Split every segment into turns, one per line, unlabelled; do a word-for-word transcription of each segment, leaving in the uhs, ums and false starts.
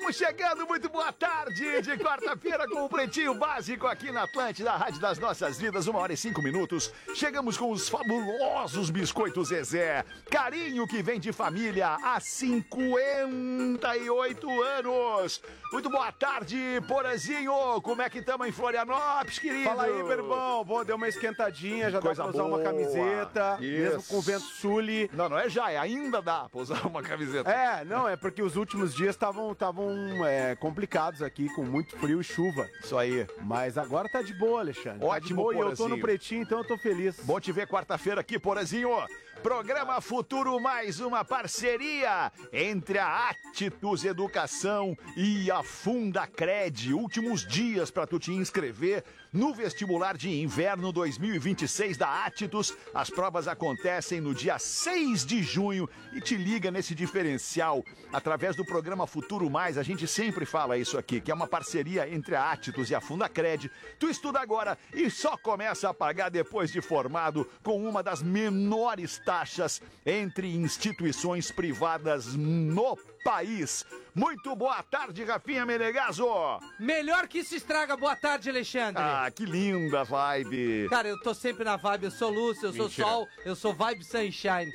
Estamos chegando, muito boa tarde de quarta-feira com o Pretinho Básico aqui na Atlântida, a Rádio das Nossas Vidas, uma hora e cinco minutos. Chegamos com os fabulosos Biscoitos Zezé, carinho que vem de família há cinquenta e oito anos. Muito boa tarde, Porazinho, como é que estamos em Florianópolis, querido?
Fala aí, meu irmão, bom, deu uma esquentadinha, já
Coisa
dá pra usar
boa.
uma camiseta,
Isso.
mesmo com o vento sule.
Não, não é já, é ainda dá pra usar uma camiseta.
É, não, é porque os últimos dias estavam estavam é, complicados aqui, com muito frio e chuva.
Isso aí.
Mas agora tá de boa, Alexandre.
Ótimo,
tá de boa, e eu tô
Porazinho.
no Pretinho, então eu tô feliz.
Bom te ver quarta-feira aqui, Porazinho. Programa Futuro, mais uma parceria entre a Atitudes Educação e a Fundacred. Últimos dias para tu te inscrever no vestibular de inverno dois mil e vinte e seis da Atitudes. As provas acontecem no dia seis de junho e te liga nesse diferencial através do programa Futuro Mais. A gente sempre fala isso aqui, que é uma parceria entre a Atitudes e a Fundacred. Tu estuda agora e só começa a pagar depois de formado, com uma das menores taxas entre instituições privadas no país. Muito boa tarde, Rafinha Menegaso.
Melhor que isso estraga. Boa tarde, Alexandre.
Ah, que linda vibe.
Cara, eu tô sempre na vibe. Eu sou luz, eu sou
Mentira.
sol, eu sou vibe sunshine.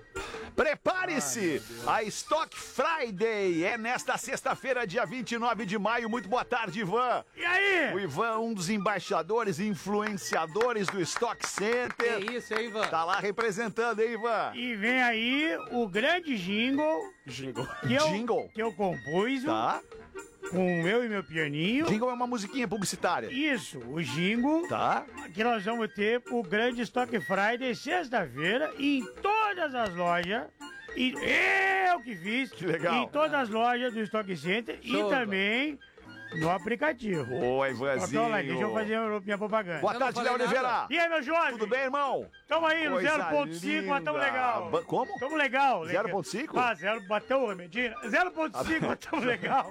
Prepare-se! A Stock Friday é nesta sexta-feira, dia vinte e nove de maio. Muito boa tarde, Ivan.
E aí?
O Ivan, um dos embaixadores e influenciadores do Stock Center.
Que isso, hein, Ivan?
Tá lá representando, hein, Ivan?
E vem aí o grande jingle.
Jingle.
Que eu,
Jingle.
Que eu compus
Tá?
com eu e meu pianinho.
Jingle é uma musiquinha publicitária.
Isso, o jingle.
Tá?
Que nós vamos ter o grande Stock Friday sexta-feira em todas as lojas. E eu que fiz.
Que legal.
Em todas as lojas do Stock Center.
Show,
e também no aplicativo.
Oi, Ivanzinho.
Então, lá, deixa eu fazer a minha propaganda.
Boa
Eu não
tarde,
falei
Léo Oliveira.
nada.
E aí, meu jovem?
Tudo bem, irmão?
Tamo aí no
Coisa
zero ponto cinco, mas tamo
linda.
legal.
Ba- como?
Tamo legal.
zero ponto cinco?
Ah, zero, bateu, Medina. zero ponto cinco, mas tamo legal.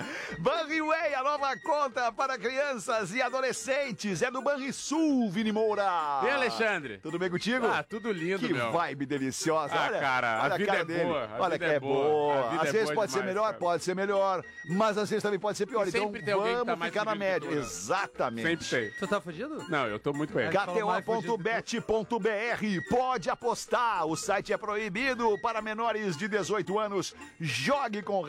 Banriway, a nova conta para crianças e adolescentes. É do Banrisul, Vini Moura.
E Alexandre?
Tudo bem contigo?
Ah, tudo lindo,
Que
meu.
vibe deliciosa.
Ah,
olha,
cara, a
olha
vida
cara
é
dele.
boa, a
Olha
vida
que é
é boa,
boa.
a vida
Às
é
vezes
boa
pode ser
demais,
melhor,
cara.
pode ser melhor, mas às vezes também pode ser pior.
E
Então
sempre tem alguém que
vamos
tá mais
ficar na
comigo que
média.
tu, né?
Exatamente.
Sempre tem.
Tu tá fugido?
Não, eu tô muito bem.
Cara,
K T O ponto bet ponto B R, pode apostar, o site é proibido para menores de dezoito anos, jogue com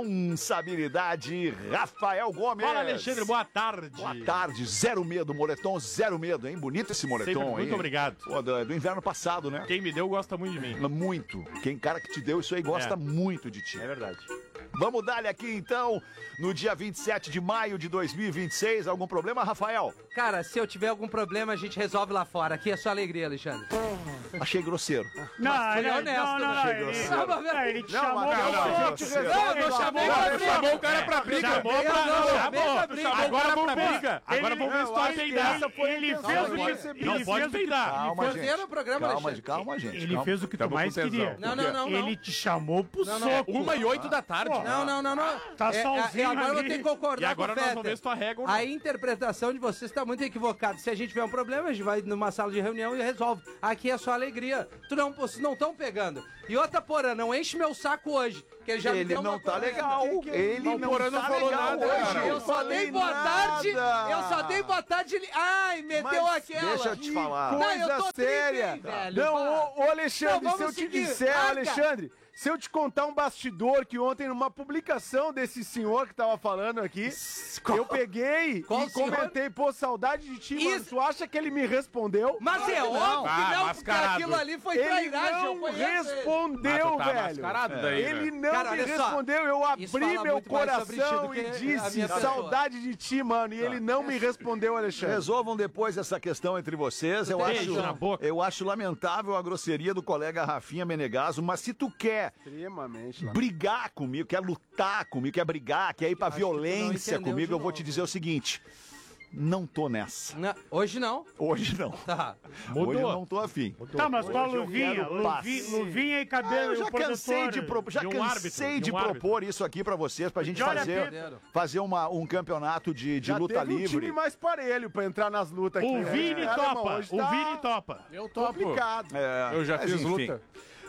responsabilidade. Rafael Gomes.
Fala, Alexandre, boa tarde.
Boa tarde, zero medo, moletom, zero medo, hein? Bonito esse moletom,
Sempre,
hein?
muito obrigado.
Pô, do, do inverno passado, né?
Quem me deu gosta muito de mim.
Muito. Quem cara que te deu isso aí gosta
É.
muito de ti.
É verdade.
Vamos dar-lhe aqui então, no dia vinte e sete de maio de dois mil e vinte e seis. Algum problema, Rafael?
Cara, se eu tiver algum problema, a gente resolve lá fora. Aqui é só alegria, Alexandre.
Achei grosseiro.
Não,
foi
não,
honesto,
não, não,
né?
não,
Achei
ele,
grosseiro.
não, mas peraí, ele te
Não,
chamou
mas
pra
não,
você.
não,
te
grosseiro.
resolve,
Não, não
não,
chamou
não,
pra
não,
briga.
Chamou o cara pra briga.
Chamou
Eu
pra...
não,
Não,
vem
chamou.
pra briga.
Agora
Vamos
pra
ver.
briga. Agora
Ele-
vamos ver se tu vai
ele-
peidar.
Ele fez
Calma,
o que
gente.
você
Não
ele
pode
fez o que-
peidar.
Calma,
Foi ver
gente.
no programa,
calma,
Alexandre.
calma, gente.
Ele
calma.
fez o que tu
Tamo
mais
com tesão.
queria.
Não, não, não, não.
Ele te chamou pro
Não, não.
soco.
Uma e oito da tarde.
Pô.
Não, não, não, não.
Tá
É,
sozinho
é, agora eu vou
ali.
ter que concordar
E agora
com o
nós vamos
Feta.
ver se tu arrega ou não.
A interpretação de vocês está muito equivocada. Se a gente tiver um problema, a gente vai numa sala de reunião e resolve. Aqui é só alegria. Tu não, vocês não estão pegando. E outra, porra, não enche meu saco hoje. Que ele já me
Ele
deu
não
uma
tá
correta.
legal. Ele
Não,
não
Porã não
tá
falou
legal
nada,
hoje.
cara.
Eu só dei boa tarde. Eu só dei boa tarde. Ele... Ai, meteu
Mas
aquela.
deixa eu te falar.
Não, eu
Coisa
tô triste,
séria.
hein, velho.
Não,
Vá.
ô, ô Alexandre,
Não,
se eu
vamos
te
seguir.
disser,
Arca.
Alexandre, se eu te contar um bastidor que ontem, numa publicação desse senhor que tava falando aqui, eu peguei
Qual
e
senhor?
comentei, pô, saudade de ti, mano.
Isso.
Tu acha que ele me respondeu?
Mas é
Claro que
óbvio que
Ah,
não, porque
mascarado.
aquilo ali foi
Ele
trairagem. eu
não
conheço ele.
respondeu,
Ah, tu tá
velho.
mascarado daí,
Ele
né?
não
Cara,
me
olha só,
respondeu. Eu
isso
abri
fala
meu
muito mais sobre ti
coração
do que
e
a
disse
minha pessoa.
saudade de ti, mano. E ele não me respondeu, Alexandre.
Resolvam depois essa questão entre vocês. Eu
Beijo
acho,
na boca.
eu acho lamentável a grosseria do colega Rafinha Menegaso, mas se tu quer
Extremamente. lá.
brigar comigo, quer lutar comigo, quer brigar, quer ir pra
Acho que tu não
violência
entendeu
comigo,
de
eu vou te
novo.
dizer o seguinte: não tô nessa.
Não, hoje não.
Hoje não.
Tá.
Mudou.
Hoje eu não tô afim.
Tá, mas com a
Hoje eu
luvinha,
quero
luvi-
paz.
luvinha e
Ah,
cabelo.
eu já
e o protetor.
cansei de, pro, já
de um
cansei
árbitro,
de,
de um
propor isso aqui pra vocês, pra gente
De olha
fazer,
Pedro.
fazer uma, um campeonato de, de
Já
luta
teve um
livre.
time mais parelho pra entrar nas lutas aqui.
O
né?
Vini
É, alemão,
topa.
hoje
O
tá
Vini topa.
Eu topo.
complicado.
É,
Eu já
mas
fiz
enfim.
luta.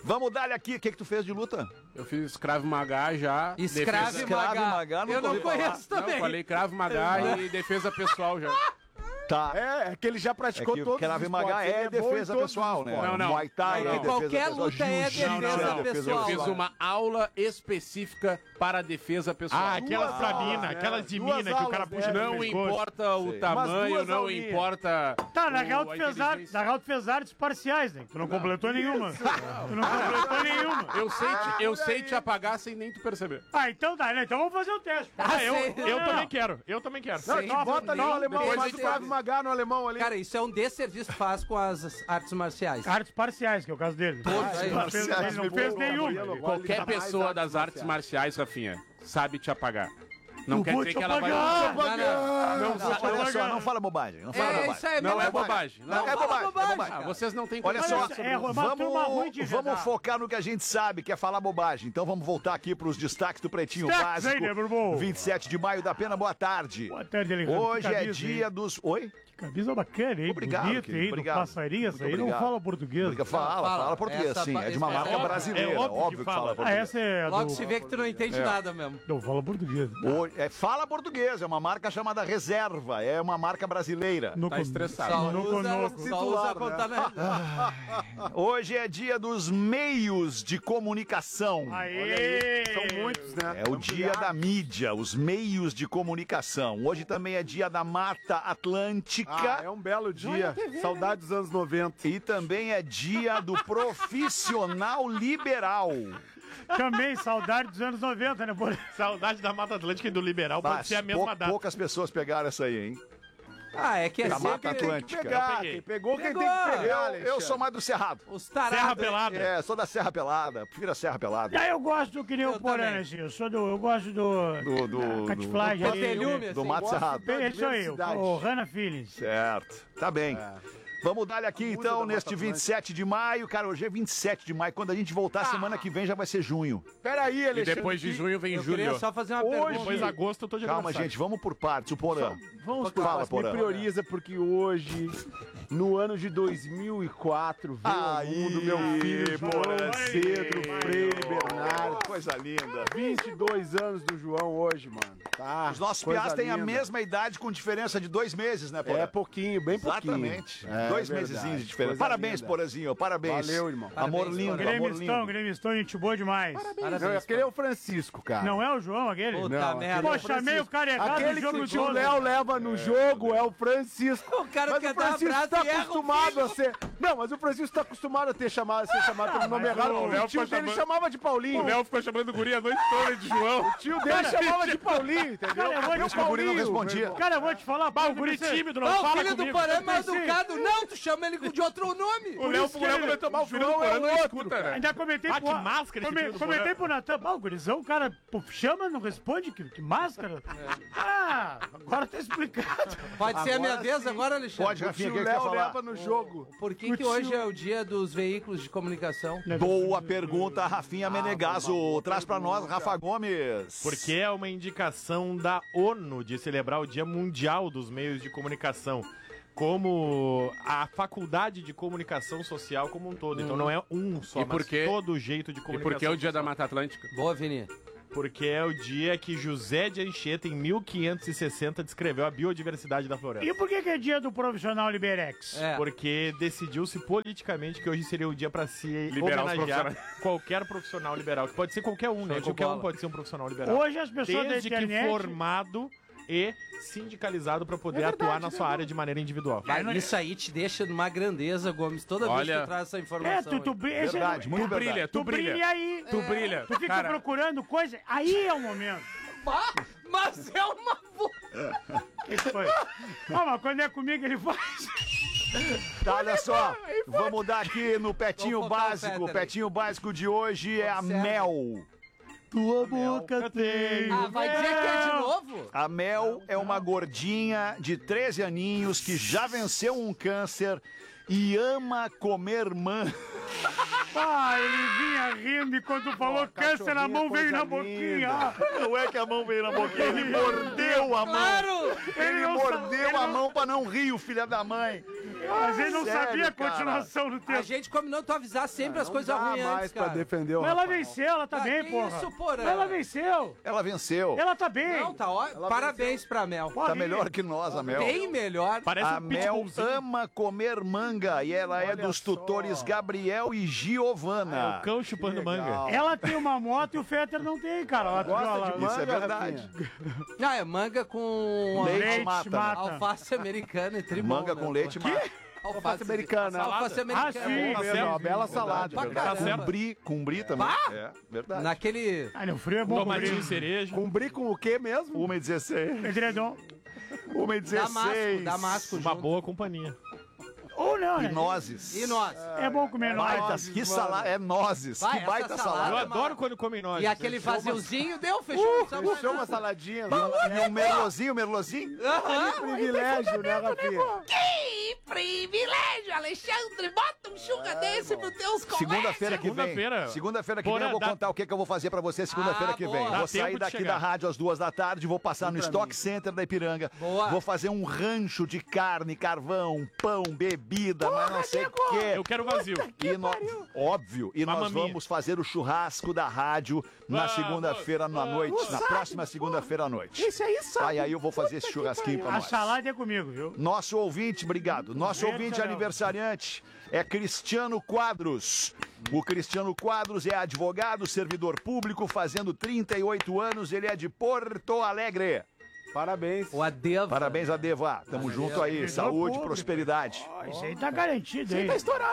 Vamos dar aqui. O que que tu fez de luta?
Eu fiz Krav Maga já.
Escrave
defesa...
Krav
Maga.
Maga, nunca
Eu não
ouvi falar.
conheço também.
Não, falei Krav Maga e defesa pessoal já.
Tá.
É, é que ele já
É
praticou
que
todos
Krav
os
Maga
esportes.
é
Ele bom em
defesa
todos os
pessoal, né?
esportes.
Não, não.
Muay Thai
Não,
é
não.
defesa
Qualquer
pessoal.
luta é
Jiu-jitsu
defesa
é
pessoal.
Eu fiz uma aula específica para defesa pessoal.
Ah, aquelas
Duas
pra
aulas,
mina,
né?
aquelas de
Duas
mina que o cara
aulas,
puxa
né?
no
Não
pescoço.
importa o
Sei.
tamanho,
duas
não
aulinhas.
importa.
Tá, na
o-
real, tu
a
fez, artes,
inteligência.
na real, tu fez artes parciais, né? Tu não completou nenhuma. Tu não completou nenhuma.
Eu sei, te, eu sei te apagar sem nem tu perceber.
Ah, então tá, né? Então vamos fazer o teste.
Ah, eu,
sei.
eu
Não.
também quero, eu também quero.
Não,
Sem
que bota ali o
nenhum-
alemão,
depois
faz
a
o
gente
Krav
faz.
Maga no alemão ali.
Cara, isso é um desserviço que faz com as artes marciais.
Artes parciais, que é o caso dele.
Todos aí.
Ele não fez, ele não fez nenhuma.
Qualquer pessoa das artes marciais, Rafinha, sabe te apagar. Não
Eu
quer
vou
dizer
te
que ela vai.
apagar.
Não, não.
Não, olha só, não fala bobagem. Não fala
É,
bobagem.
isso aí,
Não
mesma
é
coisa.
bobagem.
Não,
Não,
é bobagem, é bobagem.
Ah, vocês não têm
Olha só,
Olha, é uma turma ruim de
vamos, vamos
enredar.
focar no que a gente sabe, que é falar bobagem. Então vamos voltar aqui para os destaques do Pretinho
Destaques aí,
Básico.
né, meu irmão?
vinte e sete de maio da Pena, boa tarde.
Boa tarde, Alejandro.
Hoje
Que
é
camisa,
dia
hein?
dos... Oi?
Que camisa bacana, hein?
Obrigado,
Bonita,
querido,
hein? Do
obrigado.
passarinho, essa
Muito
aí não
obrigado.
fala português.
Obriga- Fala,
Fala,
fala português,
essa
sim.
pa-
É de uma
é
marca
óbvio,
brasileira.
é óbvio que
Óbvio que fala
fala.
Ah,
português.
essa é a
Logo
do...
se vê que tu não entende nada mesmo.
Não fala português.
Hoje- é, fala português, é uma marca chamada Reserva, é uma marca brasileira.
No
Tá
com-
estressado.
Só
No
usa,
conoco.
só usa quando tá na...
Hoje é dia dos meios de comunicação.
Aê!
São muitos, né?
É o dia da mídia, os meios de comunicação. Hoje também é dia da Mata Atlântica.
Ah, é um belo dia. Saudade dos anos noventa.
E também é dia do profissional liberal.
Também, saudade dos anos noventa, né? Por...
Saudade da Mata Atlântica e do Liberal, pode
Mas
ser a mesma
pou-
data.
poucas pessoas pegaram essa aí, hein?
Ah, é que é
Da
sempre
Mata Atlântica.
Pegar,
peguei.
quem pegou, quem
Pegou.
tem que pegar,
Eu, eu
Alexandre.
sou mais do Cerrado.
os tarados.
Serra Pelada.
É, sou da Serra Pelada. Prefiro a Serra Pelada.
Ah, eu gosto que nem
Eu
o Porã,
também.
assim. Eu sou do... Eu gosto do...
Do, do,
da Catflage
do
ali.
Cotelhume,
o-
assim.
do Mato
Gosto
Cerrado.
da
É isso aí, o,
diversidade.
o Hannah Feelings.
Certo. Tá bem. Vamos dar aqui
Muda
então,
da
neste
Mata
vinte e sete de maio. Cara, hoje é vinte e sete de maio. Quando a gente voltar, semana que vem já vai ser junho.
Peraí,
E
Alexandre.
depois de junho vem
Eu
julho.
queria só fazer uma
Hoje-
pergunta.
Depois de agosto eu tô de
Calma,
aniversário.
gente, vamos por partes. O Porã.
Vamos por
Fala,
partes.
Porã.
Me prioriza porque hoje, no ano de dois mil e quatro, veio ao
Aí,
mundo meu filho João
Porã.
Pedro Freire Bernardo.
Coisa linda.
vinte e dois anos do João hoje, mano. Tá.
Os nossos
coisa
piás têm a
linda.
mesma idade com diferença de dois meses, né, Porã?
É pouquinho, bem pouquinho.
Exatamente.
É,
Dois
verdade.
mesezinhos de diferença.
Coisa
Parabéns,
linda.
Porazinho. Parabéns.
Valeu, irmão.
Amor
Parabéns,
lindo,
Porã.
amor
Grêmio
lindo.
Grêmio Stone, gente boa demais.
Não, aquele é o Francisco, cara.
Não é o João, aquele?
Puta
Não,
merda.
Pô, chamei o cara errado
Aquele
no
que
jogo
o
todo.
Léo leva no jogo é o Francisco.
O cara
Mas
quer
o
dar um
Francisco
abraço
tá
e erra o
acostumado a ser. Não, mas o Francisco tá acostumado a ter chamado, a ser chamado pelo nome
mas
errado.
o
O,
Léo
tio
ficou
dele
chamando-
chamava de Paulinho.
O Léo ficou chamando o guri a noite toda de João.
O tio dele chamava de Paulinho, entendeu?
Cara, eu vou
Cadê
te-
que o guri não
Paulinho,
respondia.
meu irmão?
Cara, eu vou te falar, pá,
O guri tímido, não
Não, o
fala
filho do
comigo.
Porã é mal
Pensei.
educado. Não, tu chama ele de outro nome.
O Léo,
isso
o
que
Léo
ele-
começou mal, o filho do
João é
Porã não
outro,
escuta, né?
Ainda comentei
Ah,
pro...
que máscara esse
come-
filho do
Comentei
Porã.
pro Natan, pá, o gurizão, o cara pô, chama, não responde, que, que máscara. Ah, agora tá explicado.
Pode ser a minha
Agora
vez
sim.
agora, Alexandre?
Pode,
O
Rafinha,
tio
o que que quer
Léo
falar?
leva no jogo.
Por que, que hoje é o dia dos veículos de comunicação?
Boa pergunta, Rafinha Menegaso. Traz pra nós, Rafa Gomes.
Porque é uma indicação da ONU de celebrar o Dia Mundial dos Meios de Comunicação. Como a faculdade de comunicação social como um todo. Então não é um só,
E por
mas
quê?
todo o jeito de
E
comunicação.
por que é o dia da Mata Atlântica?
Boa, Vini.
Porque é o dia que José de Anchieta, em mil quinhentos e sessenta, descreveu a biodiversidade da floresta.
E por que que é dia do profissional Liberex?
É.
Porque decidiu-se politicamente que hoje seria o dia para se
Liberar os
homenagear
profissionais.
qualquer profissional liberal, que pode ser qualquer um, né?
de
Qualquer um
bola.
pode ser um profissional liberal.
Hoje as pessoas
Desde
da
que
internet...
formado e sindicalizado para poder atuar na sua área de maneira individual.
Mas isso aí te deixa numa grandeza, Gomes, toda vez
Olha-
que tu traz essa
É,
informação.
tu, tu,
aí.
bri- esse é-
Verdade, muito
Tu
verdade.
brilha,
tu
tu
brilha
brilha.
aí.
Tu brilha.
Tu fica
Cara,
procurando coisa, aí é o momento.
Pá, mas é uma... vo-
O que que foi? Ó, mas quando é comigo ele faz.
Tá, olha só, vamos dar aqui no Petinho
Vamos focar o
Básico. O
Peter aí.
Petinho Básico de hoje é a
Observe.
mel.
Tua boca tem.
Ah, vai dizer que é de novo?
A Mel é uma gordinha de treze aninhos que já venceu um câncer e ama comer mã.
Ah, ele vinha rindo e quando falou câncer na mão veio na
coisa
boquinha.
linda.
Ah,
Não é que a mão veio na boquinha, ele mordeu a mão.
Claro!
Ele
não
mordeu
sa- ele
a
não-
mão pra não rir, o filho da mãe.
Mas ele não
Sério,
sabia a
cara?
continuação do
A
texto.
gente combinou tu avisar sempre as coisas ruins
mais
antes,
pra
cara.
defender o
Mas ela
Rafael.
venceu, ela tá
Ah,
bem,
que
porra.
isso, porra?
Mas ela venceu.
Ela venceu.
Ela tá bem.
Não, tá ótimo. Parabéns pra Mel.
Pode
Tá
ir.
melhor que nós, a Mel.
Bem melhor.
Parece
A
um
Mel
pitbullzinho.
ama comer manga e ela é
Olha
dos
só.
tutores Gabriel e Giovana.
É o cão chupando manga.
Ela tem uma moto e o Fetter não tem, cara. Ela
Gosta
ela-
de
Isso é
manga,
verdade.
Rafinha?
Não, é manga com
Leite
Leite
mata.
mata.
alface americana e tribom.
Manga
né,
com
pô?
leite mata.
Alface
americana.
Alface
Ah,
americana.
sim.
Bom mesmo, uma bela salada.
Pra
Verdade.
caramba.
Com brie, com brie também.
Bah!
É, verdade.
Naquele...
Ah, no frio é bom
Tomatinho
comer.
cereja.
Cumprir com o quê mesmo?
uma e dezesseis.
Edredom.
uma e
Damasco,
dezesseis.
Damasco
Uma
junto.
boa companhia.
Ou não,
E
né?
nozes.
E nós.
É bom comer
Baita,
nozes.
que salada. É nozes.
Vai,
que
essa
baita
salada
salada.
Eu
é
adoro quando comem nós.
E aquele vaziozinho deu, fechou
Uh,
o sabor.
Deixou uma saladinha.
E um merlozinho, merlozinho.
Aham.
Privilégio, né, Rafinha?
Que privilégio, Alexandre. Bota um chunga desse pro teus colegas.
Segunda-feira que vem.
Segunda-feira.
Segunda-feira que vem
Porra,
eu vou
dá-
contar o que, que eu vou fazer pra você segunda-feira
Ah,
que
boa.
vem.
Dá
Vou
tempo
sair
de
daqui
chegar.
da rádio às duas da tarde, vou passar no Stock Center da Ipiranga.
Boa.
Vou fazer um rancho de carne, carvão, pão, bebida, mas não sei o quê.
Eu quero vazio.
E nó- óbvio, e nós
Mamma mia.
vamos fazer o churrasco da rádio na
Vamos,
segunda-feira à noite, na próxima segunda-feira à noite.
Esse aí sabe.
Aí, aí eu vou fazer esse churrasquinho pra
A
nós.
salada é comigo, viu?
Nosso ouvinte, obrigado. Nosso
Verde,
ouvinte
Abel.
aniversariante é Cristiano Quadros. O Cristiano Quadros é advogado, servidor público, fazendo trinta e oito anos. Ele é de Porto Alegre.
Parabéns.
O Adeva.
Parabéns a Deva. Tamo junto aí.
Servidor
Saúde,
público.
prosperidade.
Ó, isso aí tá garantido, hein?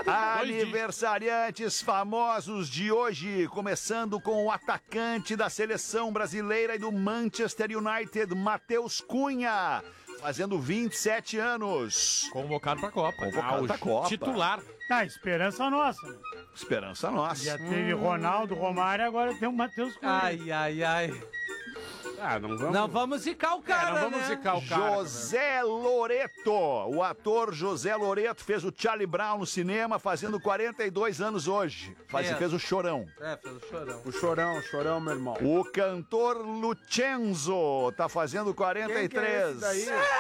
Aniversariantes famosos de hoje, começando com o atacante da seleção brasileira e do Manchester United, Matheus Cunha, fazendo vinte e sete anos.
Convocado pra Copa.
Convocado
Ah, o
pra Copa.
Titular.
Tá, esperança nossa. Né?
Esperança nossa.
Já teve Ronaldo, Romário, agora tem o Matheus Cunha.
Ai, ai, ai.
Ah, não vamos...
Não vamos zicar o cara,
É, não vamos
né?
zicar o cara.
José Loreto, o ator José Loreto fez o Charlie Brown no cinema, fazendo quarenta e dois anos hoje. Faz,
É.
Fez o Chorão.
É, fez o chorão.
O chorão, o chorão, meu irmão.
O cantor Lucenzo tá fazendo quarenta e
Quem que é
três.
esse daí?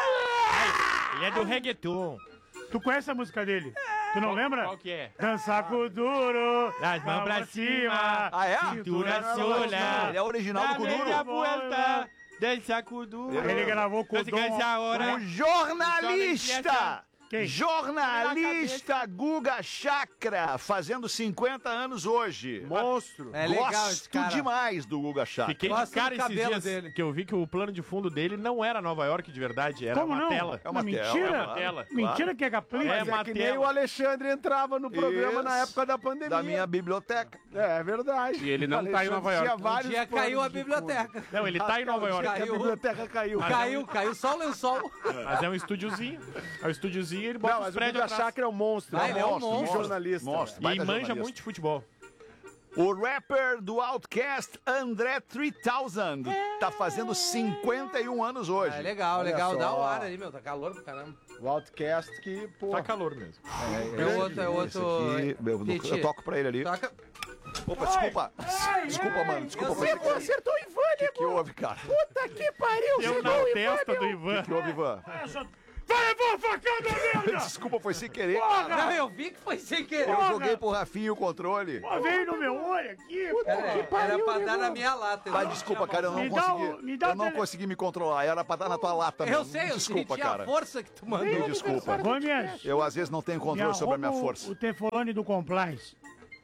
Ele é do reggaeton.
Tu conhece a música dele? Tu não lembra?
Qual que é?
Dançar com o duro,
As mãos pra cima,
Ah, é?
cintura
Ele
sola.
é original do
Dá meia
Kuduro.
volta, dança com o duro.
Ele gravou com o
Não se
Dom.
cansa a hora.
O jornalista!
Quem?
Jornalista Guga Chakra, fazendo cinquenta anos hoje.
Monstro.
É legal
Gosto
esse cara.
demais do Guga Chakra.
Fiquei
Gosto
de cara
do
esses
cabelo
dias
dele.
que eu vi que o plano de fundo dele não era Nova York de verdade, era
Como
uma
não?
tela.
É uma
Não,
tela,
mentira.
é uma
tela.
Mentira que é capricho.
É,
Mas é
uma
que
tela.
nem o Alexandre entrava no programa
Isso.
na época da pandemia.
Da minha biblioteca.
É, é verdade.
E ele não tá em
Alexandre
Nova York.
tinha
Um
vários
dia
planos
caiu a
de
biblioteca.
Não, ele tá em Nova York.
fundo. A
Caiu.
biblioteca caiu.
Caiu, caiu só o lençol.
Mas é um estúdiozinho. É um estúdiozinho e ele bota
Não,
os
mas o
prédios
Guga
atrás.
Chakra é um monstro.
Ah, ele é um
monstro,
monstro.
jornalista.
Monstro.
E
baita
manja
jornalista.
muito de futebol.
O rapper do Outcast, André três mil, tá fazendo cinquenta e um anos hoje.
É legal,
Olha
legal.
só.
Dá o ar aí, meu. Tá calor pra caramba.
O Outcast que, pô.
Tá calor mesmo.
É outro, é outro.
Esse aqui, eu,
Titi.
eu toco pra ele ali.
Toca.
Opa, desculpa. Desculpa, mano. Desculpa.
Eu
Foi
sei,
sem querer.
Acertou o Ivan,
O que, que houve, cara?
Puta que pariu.
Deu na testa do Ivan.
O que houve, Ivan?
Vai levar a facada, merda!
Desculpa, foi sem querer, cara.
Não, eu vi que foi sem querer.
Eu joguei pro Rafinha o controle.
Pô, veio no meu olho aqui. Pô.
É, era pra dar na minha lata.
Mas desculpa, cara, eu não
Me dá o-
consegui.
me dá o
Eu não
tele-
consegui me controlar. Era pra dar na tua lata
Eu
mesmo.
sei, eu
Desculpa,
senti
cara.
a força que tu mandou.
Me desculpa.
Gomes,
Eu às vezes não tenho controle sobre a minha
arruma o-
força.
O Tefolone do Compliance.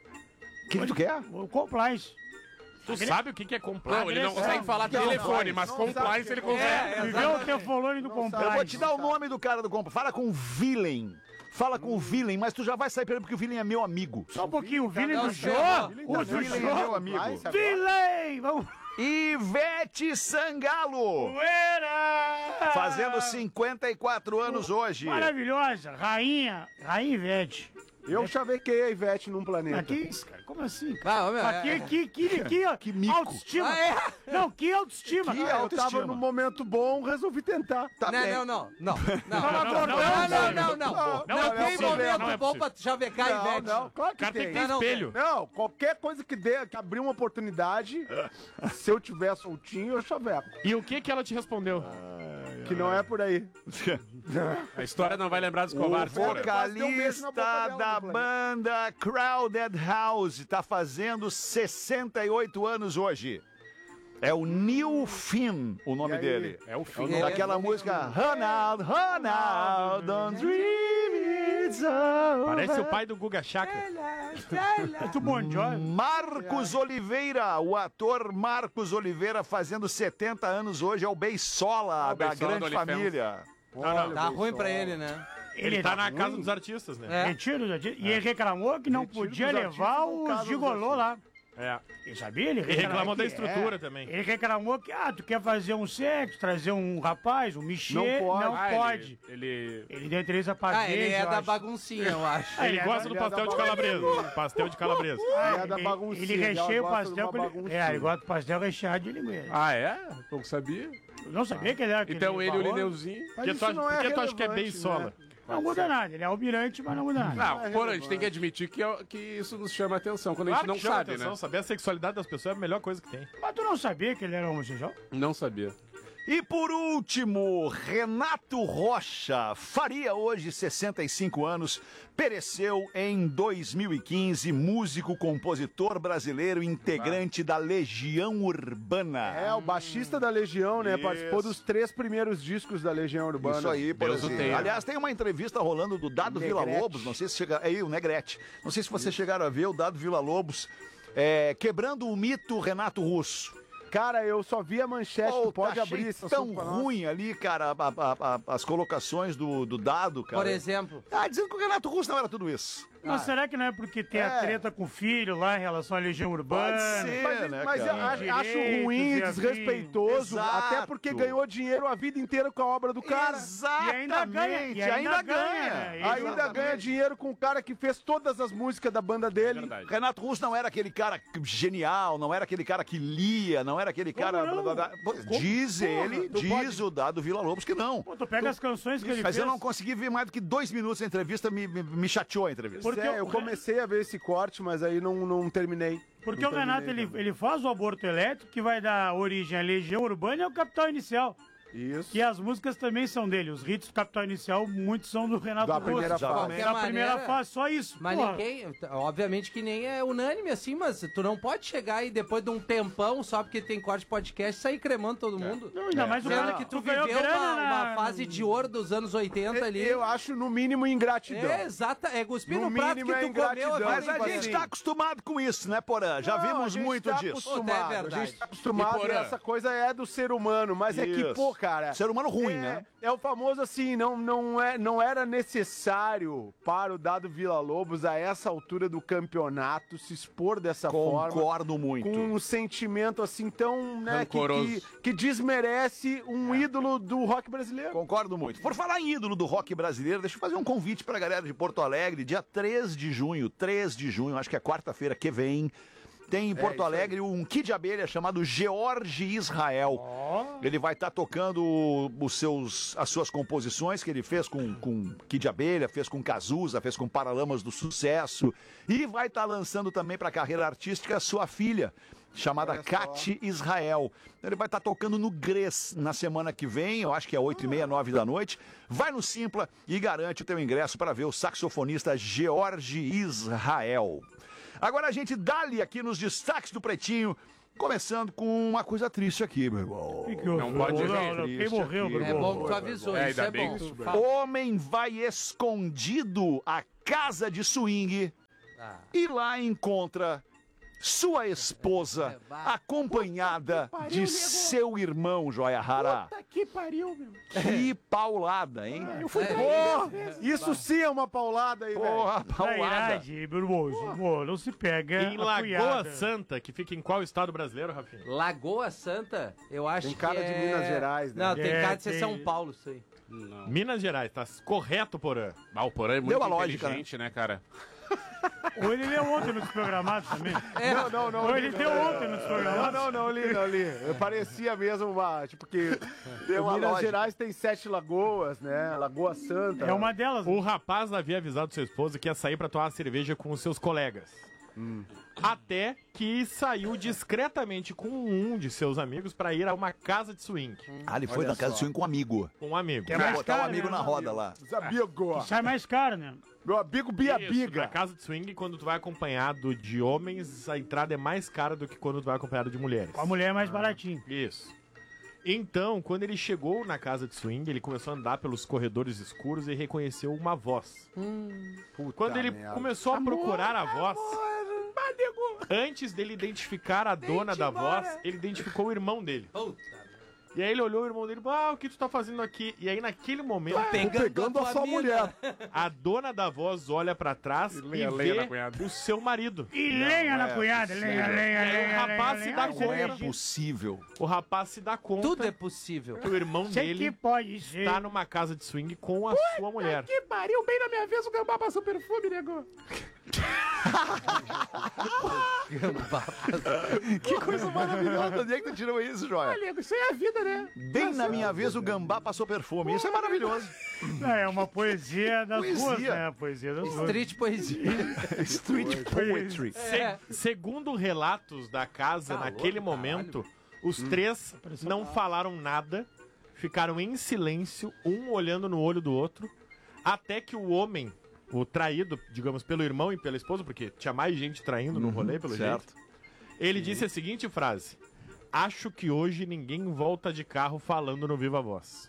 O que, que tu quer?
O Compliance.
Tu sabe o que que é complexo?
Não, ele não consegue falar
Não,
telefone,
não,
mas
não
compliance
sabe
ele
que-
consegue.
É,
Me vê o Tefolone do Compliance.
Eu vou te dar o nome do cara do compra. Fala com o Villain. Fala com o Villain, mas tu já vai sair pra ele porque o Villain é meu amigo.
Só um pouquinho, o Vini
Não,
do Jô.
não.
O do
Villain é meu
Jô.
amigo.
Vilém! Vamos.
Ivete Sangalo.
Poeira!
Fazendo cinquenta e quatro anos hoje.
Maravilhosa. Rainha. Rainha Ivete.
Eu chavequei a Ivete num planeta.
Aqui, isso, cara. Como assim? cara?
Vai, ô, meu,
Aqui,
é-
aqui, aqui, aqui, ó.
Que mico.
Autoestima.
Ah, é?
Não, que autoestima.
Que
Ah, eu
autoestima.
tava num momento bom, resolvi tentar.
Tá
não,
bem.
não, não, não, não,
não,
não,
não,
não,
não,
não, não, não,
não
não,
é
tem
possível,
momento
não é
bom pra chavecar a
Não,
Ivete.
não, claro
O
que
cara tem que
tem.
ter
Não, não
espelho.
Não, qualquer coisa que dê, que abrir uma oportunidade, se eu tiver soltinho, eu chaveco.
E o que que ela te respondeu?
Que não é por aí.
A história não vai lembrar dos
O
covardes, cara.
vocalista da banda Crowded House tá fazendo sessenta e oito anos hoje. É o Neil Finn, o nome dele.
É o fim.
É,
Daquela
é,
música Ronald, Ronald, don't dream it's over.
Parece o pai do Guga Chakra.
É do Bon Jovi.
Marcos Oliveira, o ator Marcos Oliveira fazendo setenta anos hoje, é o Beisola
o
da
Beisola do
Grande
OnlyFans.
Família.
Não,
Tá ruim pra ele, né?
Ele tá na casa dos artistas, né?
É.
Retiro dos artistas. E ele reclamou que não
Retiro
podia
dos
levar
artistas no
os
caso
gigolô
dos
lá.
É.
Ele sabia? Ele
Ele reclamou da
que-
estrutura
é.
também.
Ele reclamou que, ah, tu quer fazer um sexo, trazer um rapaz, um michê,
Não pode.
não
Ah,
pode.
Ele, ele...
Ele deu entrevista pra
Ah, ele
gente,
é
eu
da
acho.
baguncinha, eu acho.
Ele
é
gosta
da-
do
ele é
pastel
da
de calabresa. Pastel de calabresa.
Ah,
É da
ele-
baguncinha,
Ele
ela
recheia o
gosta de
pastel
uma
com ele.
baguncinha.
É, ele gosta do pastel recheado de linguiça.
Ah, é? Não sabia.
Eu não sabia que ele era aquele
Então ele e o
barroso.
Lineuzinho...
Mas
Porque tu,
isso
acha-
não é
porque tu acha que é
relevante,
Beisola.
né?
Não muda nada, ele é almirante, mas não muda nada.
Não, porra, a gente tem que admitir que, é- que isso nos chama atenção quando a
Claro
gente não
que chama
sabe,
atenção,
né?
saber a sexualidade das pessoas é a melhor coisa que tem.
Mas tu não sabia que ele era homossexual?
Não sabia.
E por último, Renato Rocha faria hoje sessenta e cinco anos, pereceu em dois mil e quinze, músico, compositor brasileiro, integrante da Legião Urbana.
É, o baixista da Legião, né?
Isso.
Participou dos três primeiros discos da Legião Urbana.
Isso aí, por
Deus o
exemplo.
tenha.
Aliás, tem uma entrevista rolando do Dado
Negrete.
Villa-Lobos, não sei se chega... Aí, o Negrete. Não sei se vocês chegaram a ver o Dado Villa-Lobos é, quebrando o mito Renato Russo.
Cara, eu só vi a manchete,
Pô,
tu pode
tá
abrir
achei
esse
tão
assunto pra nós?
ruim ali, cara, a- a- a- as colocações do, do Dado, cara.
Por exemplo.
Ah, dizendo que o Renato Russo não era tudo isso.
Mas será que não é porque tem
É.
a treta com o filho lá em relação à Legião Urbana?
Pode ser,
Mas,
né,
mas
cara?
eu acho, acho
Direitos
ruim,
e afim.
desrespeitoso,
Exato.
até porque ganhou dinheiro a vida inteira com a obra do cara.
Exatamente,
E ainda ganha, e ainda
ainda
ganha,
ganha.
né?
Ainda
Exatamente.
ganha dinheiro com o cara que fez todas as músicas da banda dele.
Verdade.
Renato Russo não era aquele cara genial, não era aquele cara que lia, não era aquele cara...
não?
blá, blá, blá. Pô, Diz
Porra,
ele,
tu
diz
pode-
o Dado Villa-Lobos que não.
Pô, tu pega as canções que ele
Mas
fez.
eu não consegui ver mais do que dois minutos da entrevista, me, me, me chateou a entrevista.
Porque
é, eu
o-
comecei a ver esse corte, mas aí não, não terminei.
Porque
Não
o Renato,
terminei
ele,
também.
ele faz o aborto elétrico, que vai dar origem à Legião Urbana e ao Capital Inicial.
Isso.
Que as músicas também são dele. Os hits do Capital Inicial, muitos são do Renato
Da
Russo.
primeira
De
fase.
qualquer
Da
maneira,
primeira fase, só isso.
Mas
Porra.
ninguém, obviamente que nem é unânime assim, mas tu não pode chegar e depois de um tempão, só porque tem corte podcast, sair cremando todo mundo.
Não, ainda mais o
Sendo
cara
que tu
ganhou
viveu
grana
uma,
na-
uma fase de ouro dos anos oitenta ali.
Eu acho, no mínimo, ingratidão.
É, exata, é cuspir
No
no, prato que
mínimo é
tu comeu a
ingratidão.
vida
Mas a
tipo
gente
assim.
tá acostumado com isso, né, Porã? Já
Não, a
vimos
gente
muito
tá
disso.
Acostumado,
Puta, é
a
verdade.
gente tá acostumado
E,
e,
porra,
essa coisa é do ser humano, mas é que,
Isso.
pô, cara.
Ser humano ruim,
é,
né?
É o famoso assim, não, não, é, não era necessário para o Dado Villa-Lobos, a essa altura do campeonato, se expor dessa forma.
Concordo muito.
Com um sentimento assim tão, né, que,
Rancoroso.
que, que desmerece um ídolo do rock brasileiro.
Concordo muito. Por falar em ídolo do rock brasileiro, deixa eu fazer um convite pra galera de Porto Alegre, dia três de junho, três de junho, acho que é quarta-feira que vem, tem em Porto
isso aí.
Alegre um Kid de Abelha chamado George Israel. Ele vai estar tocando os seus, as suas composições que ele fez com, com Kid de Abelha, fez com Cazuza, fez com Paralamas do Sucesso, e vai estar lançando também para a carreira artística sua filha, chamada
Olha só.
Cat Israel. Ele vai estar tocando no Gres na semana que vem, eu acho que é oito e meia, nove da noite. Vai no Simpla e garante o teu ingresso para ver o saxofonista George Israel. Agora a gente dá-lhe aqui nos destaques do Pretinho, começando com uma coisa triste aqui, meu irmão.
Que que eu-
Não pode
não,
rir.
não, Quem
Triste
morreu,
aqui.
meu
É
irmão?
bom que tu avisou,
É,
isso
ainda
é
bem
bom.
que isso-
Fala.
Homem vai escondido à casa de swing
Ah.
e lá encontra sua esposa acompanhada de seu irmão, Joia Rara.
Que pariu, meu.
Que paulada, hein?
Eu fui Pô, isso sim é uma paulada aí, velho.
Porra, paulada.
Trairagem, meu irmão. Pô, não se pega.
Em
a
Lagoa
cunhada.
Santa, que fica em qual estado brasileiro, Rafinha?
Lagoa Santa, eu acho
Tem
que
cara de
é...
Minas Gerais, né?
Não, tem
É,
cara de ser
tem-
São Paulo, isso aí.
Não.
Minas Gerais, tá correto, Porã.
Ah, o Porã é muito
Deu a lógica,
inteligente, né, cara?
Ou ele leu ontem no desprogramado também.
Não, não, não.
Ou ele
não,
deu
não,
ontem no
Não,
desprogramado.
não, não, li, não li. Eu parecia mesmo uma. Tipo que.
Deu uma
Minas
lógica.
Gerais tem sete lagoas, né? Lagoa Santa.
É uma delas.
O rapaz havia avisado sua esposa que ia sair pra tomar uma cerveja com os seus colegas.
Hum.
Até que saiu discretamente com um de seus amigos pra ir a uma casa de swing.
Ah, ele foi
Olha
na casa
só.
de swing com um amigo.
Com um amigo.
Que é
Vai
mais
botar o
caro,
amigo
né,
na
meu
roda
amigo?
lá.
Os amigos.
Sai mais caro, né?
Meu amigo Bia
Isso,
Biga.
na casa de swing, quando tu vai acompanhado de homens, a entrada é mais cara do que quando tu vai acompanhado de mulheres.
Com a mulher é mais baratinho.
Isso. Então, quando ele chegou na casa de swing, ele começou a andar pelos corredores escuros e reconheceu uma voz.
Puta
Quando ele
merda.
começou a procurar a voz, antes dele identificar a dona da voz, ele identificou o irmão dele. E aí ele olhou o irmão dele, ah, o que tu tá fazendo aqui? E aí naquele momento,
Tô pegando a sua mulher.
a dona da voz olha pra trás e,
lenha,
vê
lenha na cunhada.
o seu marido.
E lenha na
é
cunhada, lenha, lenha,
E aí
lenha.
o rapaz
lenha,
se dá
lenha.
Não é
conta.
possível.
O rapaz se dá conta
Tudo é possível.
que o irmão
Sei que
dele
pode ser.
tá numa casa de swing com a sua mulher.
Que pariu, bem na minha vez o Gambá passou perfume, nego.
Que coisa maravilhosa. Onde é que tu tirou isso, Joia?
Nego, isso aí é a vida, né?
Bem na minha vez o Gambá passou perfume. Isso é maravilhoso.
Não, é uma poesia das
Poesia.
ruas, né? Poesia das ruas.
Street poesia.
Street poetry.
É.
Se- segundo relatos da casa,
Calor
naquele
do
momento, os três não falaram nada, ficaram em silêncio, um olhando no olho do outro, até que o homem, o traído, digamos, pelo irmão e pela esposa, porque tinha mais gente traindo no rolê, pelo
certo.
jeito, ele disse a seguinte frase: acho que hoje ninguém volta de carro falando no Viva Voz.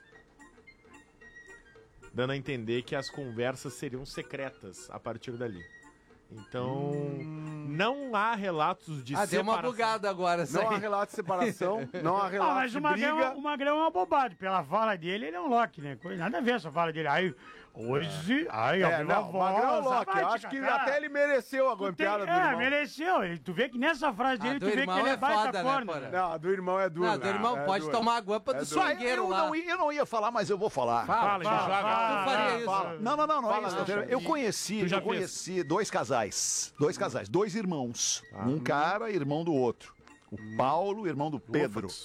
Dando a entender que as conversas seriam secretas a partir dali. Então, não há relatos de
Ah, deu uma
separação.
bugada agora.
Não há
Sai.
relato de separação, não há
Ah,
relato
mas
de
o Magrão,
briga.
o Magrão é uma bobagem. Pela fala dele, ele é um Loki, né? Coisa- Nada a ver essa fala dele. Aí, hoje, aí,
É,
ó,
não, o Magrão é o Loki. Eu acho que até ele mereceu a
Tu tem-
golpeada do
É,
irmão.
mereceu. Ele- Tu vê que nessa frase
Ah,
dele,
do
tu vê que
irmão
ele é
é
baita
foda, né,
corno.
Porã?
Não, a do irmão é duro.
Não, do irmão
é
pode
duro.
tomar a guampa do
duro.
swingueiro
eu,
lá.
não, ia- eu não ia falar, mas eu vou falar.
Fala,
Fala, já joga.
Tu faria isso?
fala.
Não, não, não, não
Fala,
é isso.
Alexandre.
Eu conheci,
Tu já
eu
fez?
conheci dois casais. Dois casais, dois irmãos. Um cara, irmão do outro. O Paulo, irmão do Pedro.
Que susto.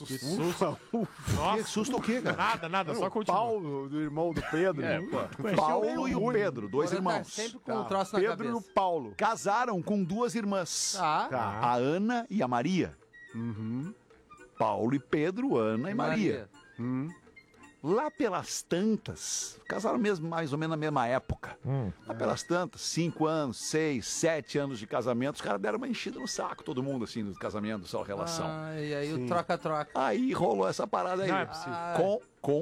Que susto o quê, cara?
Nada, nada, só
O
continua.
Paulo, do irmão do Pedro.
É, pô.
Paulo e o Pedro, dois
Porã tá
irmãos.
sempre com um
Tá,
troço na
Pedro e o
cabeça.
Paulo.
Casaram com duas irmãs.
Tá.
Tá.
A Ana e a Maria.
Uhum.
Paulo e Pedro, Ana e Maria.
Hum.
Lá pelas tantas, casaram mesmo mais ou menos na mesma época. Lá pelas tantas, cinco anos, seis, sete anos de casamento, os caras deram uma enchida no saco, todo mundo, assim, do casamento, sua relação.
Ah, e aí
Sim.
o troca-troca.
Aí rolou essa parada aí.
Não é possível.
Com,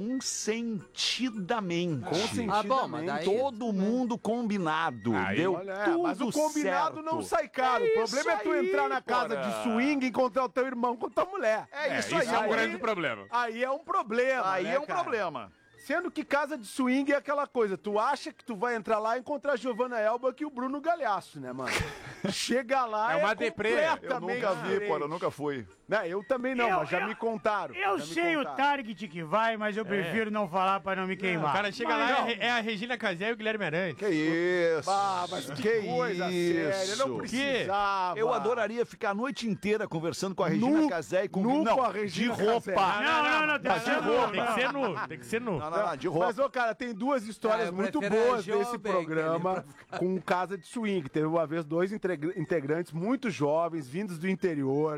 consentidamente.
Consentidamente.
Ah, bom, mas daí-
Todo mundo combinado.
Aí,
Deu
Olha, é,
tudo
mas o combinado
certo.
não sai caro. O
É
problema é
isso
tu entrar
aí,
na casa
porra.
de swing e encontrar o teu irmão com tua mulher.
É,
É,
isso
isso
aí.
é um
aí-
grande problema.
Aí é um problema.
Aí
né,
é um
cara?
problema.
Sendo que casa de swing é aquela coisa, tu acha que tu vai entrar lá e encontrar a Giovanna Elba e o Bruno Galhaço, né, mano? Chega lá
É uma deprê.
Eu
completamente
nunca vi,
diferente.
pô, eu nunca fui.
Né, eu também não,
Eu-
mas já
eu-
me contaram.
Eu
já me
sei o
contaram.
target que vai, mas eu prefiro não falar pra não me
O
queimar.
cara chega
Mas
lá, é
não.
a Re- é a Regina Casé e o Guilherme Arantes.
Que isso?
Ah, mas que,
que
coisa
isso?
séria, não precisava.
Eu adoraria ficar a noite inteira conversando com a Regina
Nu-
Casé e com
nu
não,
com a Regina
de roupa.
Casé.
Não, não, não, tem
mas
que
de
ser
roupa.
nu.
Tem que ser nu, tem que ser nu.
Não, não, não, de roupa.
Mas, ô, cara, tem duas histórias
Ah, eu
muito
prefiro a
boas
Joe
desse
Baker
programa
ali pra
com casa de swing. Teve uma vez dois integra- integrantes muito jovens, vindos do interior,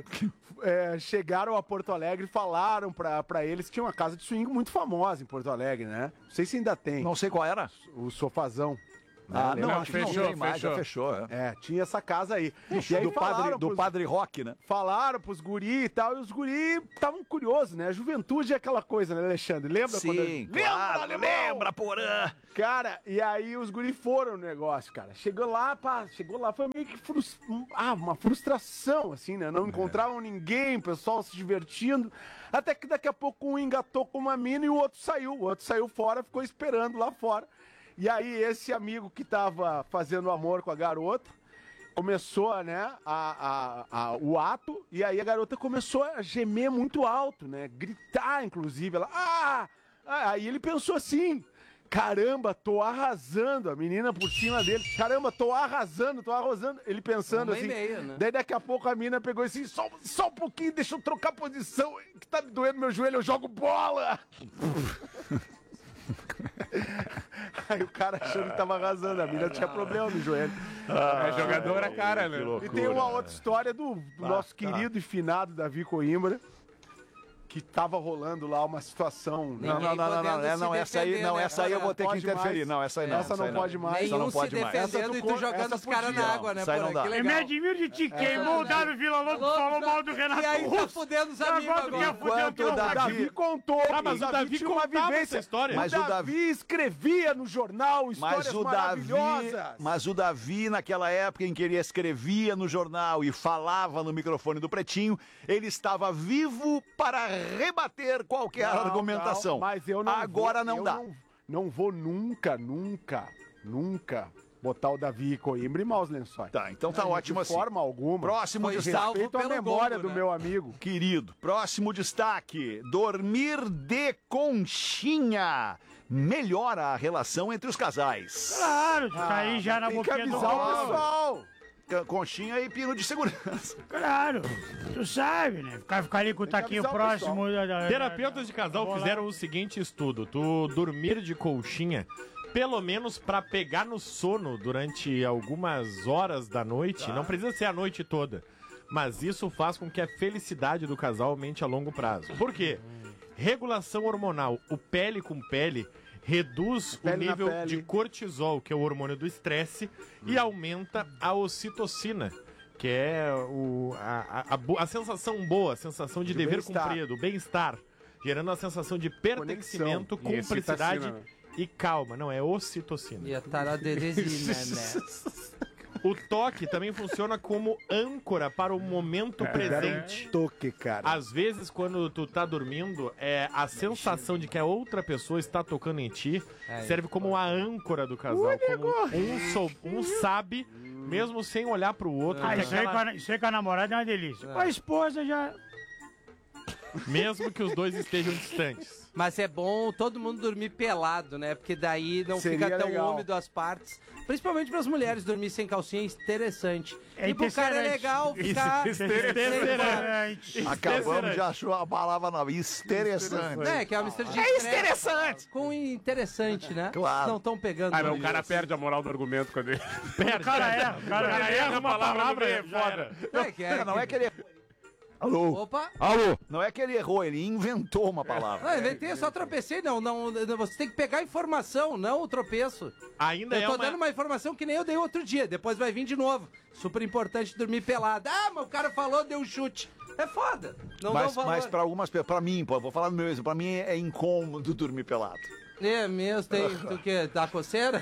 é, chegaram a Porto Alegre e falaram pra, pra eles que tinha uma casa de swing muito famosa em Porto Alegre, né? Não sei se ainda tem.
Não sei qual era.
O Sofazão.
Ah,
né?
não,
Lembra?
acho que não
fechou,
tem mais, já fechou. É.
É, tinha essa casa aí. E aí
do padre,
falaram
do
pros-
padre Rock, né?
Falaram pros guri e tal, e os guri estavam curiosos, né? A juventude é aquela coisa, né, Alexandre? Lembra quando...
Sim,
Lembra,
claro,
alemão?
lembra, Porã.
Cara, e aí os guri foram no negócio, cara. Chegou lá, pá, chegou lá, foi meio que frus- ah, uma frustração, assim, né? Não encontravam ninguém, o pessoal se divertindo. Até que daqui a pouco um engatou com uma mina e o outro saiu. O outro saiu fora, ficou esperando lá fora. E aí esse amigo que tava fazendo amor com a garota começou, né, a, a, a- o ato, e aí a garota começou a gemer muito alto, né? Gritar, inclusive. Ela, ah! Ah, Aí ele pensou assim. Caramba, tô arrasando. A menina por cima dele. Caramba, tô arrasando, tô arrasando. Ele pensando
Uma e
assim.
meia, né?
Daí daqui a pouco a mina pegou assim, só, só um pouquinho, deixa eu trocar posição, que tá me doendo meu joelho, eu jogo bola. Aí o cara achando que tava arrasando, a mina tinha problema no joelho.
É jogadora, cara, né?
E tem uma outra história do, do
Tá,
nosso
tá.
querido e finado Davi Coimbra, que tava rolando lá uma situação...
Não, não, não, não, não, é, não, essa aí, não, essa aí eu vou ter que
Pode
interferir.
mais.
Não, essa aí não.
Essa
essa aí
não pode mais.
Essa não
Nenhum se
pode mais.
defendendo
Essa
e
tu
tu
co-
jogando
essa
os caras
podia.
na água, né?
Isso aí não
porra?
dá.
Que
Eu
legal.
me admiro de ti, queimou o Dário Vila Lobo, falou mal do Renato
E aí tá
Russo.
fudendo os
E
amigos
agora tu quer
agora.
fuder o
Enquanto
teu
o
O
Davi-
Davi contou.
Ah, mas o Davi
tinha uma
contava
vivência.
essa história.
Mas
o
o
Davi
Davi-
escrevia no jornal histórias
Mas o Davi,
maravilhosas.
mas o Davi, naquela época em que ele escrevia no jornal e falava no microfone do Pretinho, ele estava vivo para rebater qualquer
Não,
argumentação.
não, mas eu não
Agora
vou,
não
eu
dá.
Não, não vou nunca, nunca, nunca botar o Davi Coimbra em maus lençóis.
Tá, então tá ótimo
De
assim.
forma alguma.
Próximo
Foi
destaque.
salvo
Respeito à
pelo
memória
gongo,
do
né?
meu amigo.
Querido, próximo destaque: dormir de conchinha melhora a relação entre os casais.
Claro, tu tá aí já na
Tem que
boquinha do
avisar o
gol.
pessoal.
Ca- Conchinha e pino de segurança.
Claro, tu sabe, né? Ficar, ficar ali com o
Tem que
taquinho
avisar o
próximo. Da, da,
Terapeutas de casal
Vou lá.
fizeram o seguinte estudo: tu dormir de colchinha, pelo menos pra pegar no sono durante algumas horas da noite, não precisa ser a noite toda, mas isso faz com que a felicidade do casal aumente a longo prazo. Por quê? Regulação hormonal, o pele com pele reduz o
Pele na
nível
pele.
de cortisol, que é o hormônio do estresse, e aumenta a ocitocina, que é o, a, a- a bo- a sensação boa, a sensação de,
De
dever
bem-estar.
cumprido, o bem-estar, gerando a sensação de pertencimento,
Conexão. E
cumplicidade
excitacina, né?
e calma. Não, é ocitocina.
E a taradezina, né?
O toque também funciona como âncora para o momento presente.
Toque, cara.
Às vezes, quando tu tá dormindo, é, a sensação de que a outra pessoa está tocando em ti
É,
serve como a âncora do casal. Como um, sou- um sabe, mesmo sem olhar pro outro,
Ah,
que
isso, aí com
aquela-
a, isso aí com a namorada é uma delícia. Com a esposa já.
mesmo que os dois estejam distantes.
Mas é bom todo mundo dormir pelado, né? Porque daí não
Seria
fica tão
legal.
úmido as partes. Principalmente para as mulheres dormir sem calcinha é interessante.
É
e pro cara é
interessante.
legal ficar...
Interessante.
Acabamos de achar a palavra nova. Interessante.
É, que é uma mistura de
É
estresse
interessante.
com interessante, né?
Claro.
Não estão pegando.
Ah, mas o
isso.
cara perde a moral do argumento quando ele...
O cara erra, o cara
O cara
erra.
erra uma palavra, é foda.
É, que é,
Não é que ele. Alô?
Opa!
Alô? Não é que ele errou, ele inventou uma palavra.
Não, inventei, só tropecei. Não, não, não, você tem que pegar a informação, não o tropeço.
Ainda
Eu
é
tô
uma...
dando uma informação que nem eu dei outro dia. Depois vai vir de novo. Super importante dormir pelado. Ah, mas o cara falou, deu um chute. É foda. Não dá
Mas,
valor.
mas pra algumas pessoas, pra mim, pô, vou falar no meu exemplo, pra mim é incômodo dormir pelado.
É mesmo, tem o quê? Dá coceira?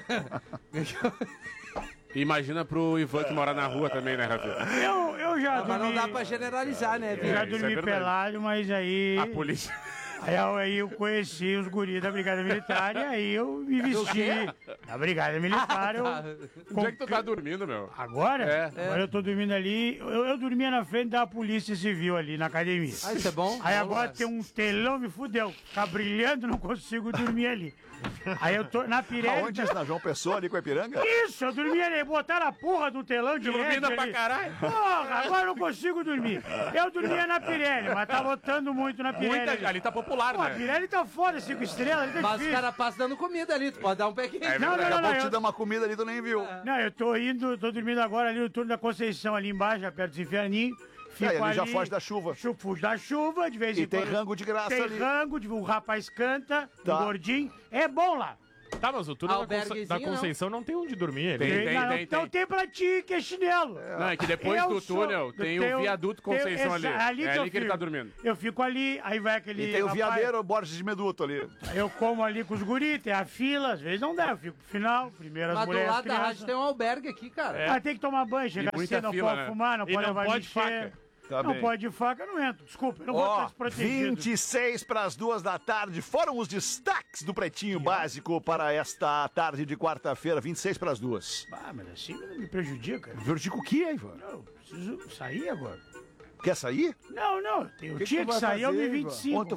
Imagina pro Ivan que mora na rua também, né, Rafinha?
Eu, eu já
Mas não
dormi.
dá pra generalizar, né,
Eu já
Vini?
isso é
dormi
verdade.
pelado, mas aí.
A polícia...
Aí, eu- aí eu conheci os guris da Brigada Militar e aí eu me vesti.
quê?
Na Brigada Militar eu.
Onde é que tu tá dormindo, meu?
Agora?
É.
Agora eu tô dormindo ali. Eu, eu dormia na frente da Polícia Civil ali na academia.
Ah, isso é bom?
Aí
Bom,
agora
né?
tem um telão, me fudeu. Tá brilhando, não consigo dormir ali. Aí eu tô na Pirelli.
Aonde isso? Na João Pessoa, ali com a Ipiranga?
Isso, eu dormia ali, botaram a porra do telão de
Ilumina pra caralho.
Porra, agora eu não consigo dormir. Eu dormia na Pirelli, mas tá lotando muito na Pirelli.
Muita...
ali.
Ali tá popular,
Pô, a
né?
Pirelli tá foda, cinco estrelas, ali tá
Mas os
difícil.
caras passam dando comida ali, tu pode dar um pé quente.
É
Não, não, não,
Acabou
não,
de te
eu,
dar uma comida ali, tu nem viu.
não, eu tô indo, tô dormindo agora ali no turno da Conceição, ali embaixo, já perto dos inferninhos. Fico
É, ele já
ali,
foge da chuva.
chu- Fujo da chuva, de vez em
E tem
quando.
rango de graça
Tem
ali.
rango, de- o rapaz canta,
Tá.
o gordinho. É bom lá.
Tá, mas o túnel da, Conce-
Alberguezinho,
da Conceição não. tem onde dormir.
Tem,
Ele...
tem,
não,
tem,
então
tem.
tem pra ti, que é chinelo.
Não, é que depois
Eu
do
sou-
túnel tem
tenho-
o viaduto Conceição
tenho-
ali.
essa-
É
eu
ali que ele
fico.
tá dormindo.
Eu fico ali, aí vai aquele.
E tem o
rapaz,
viadeiro Borges de Meduto ali.
Eu como ali com os guris, tem a fila, às vezes não dá, eu fico pro final, primeiro as
Mas do
mulheres,
lado da
crianças.
rádio tem um albergue aqui, cara.
Ah, tem que tomar banho, chega
E muita
cedo, não
fila,
pode
né?
fumar, não
E
pode
não
levar
pode
lixo.
faca.
Tá
não
bem.
pode de faca, eu não entro. Desculpa, eu não vou
Ó,
estar desprotegido.
vinte e seis para as duas da tarde foram os destaques do Pretinho Básico para esta tarde de quarta-feira, vinte e seis para as duas.
Ah, mas assim não me prejudica.
Vertigo o que, Ivan?
Eu preciso sair agora.
Quer sair?
Não, não, eu
que
tinha
tu
que
vai
sair, eu
fazer,
me
Ivan?
vinte e cinco.
Onde tu vai?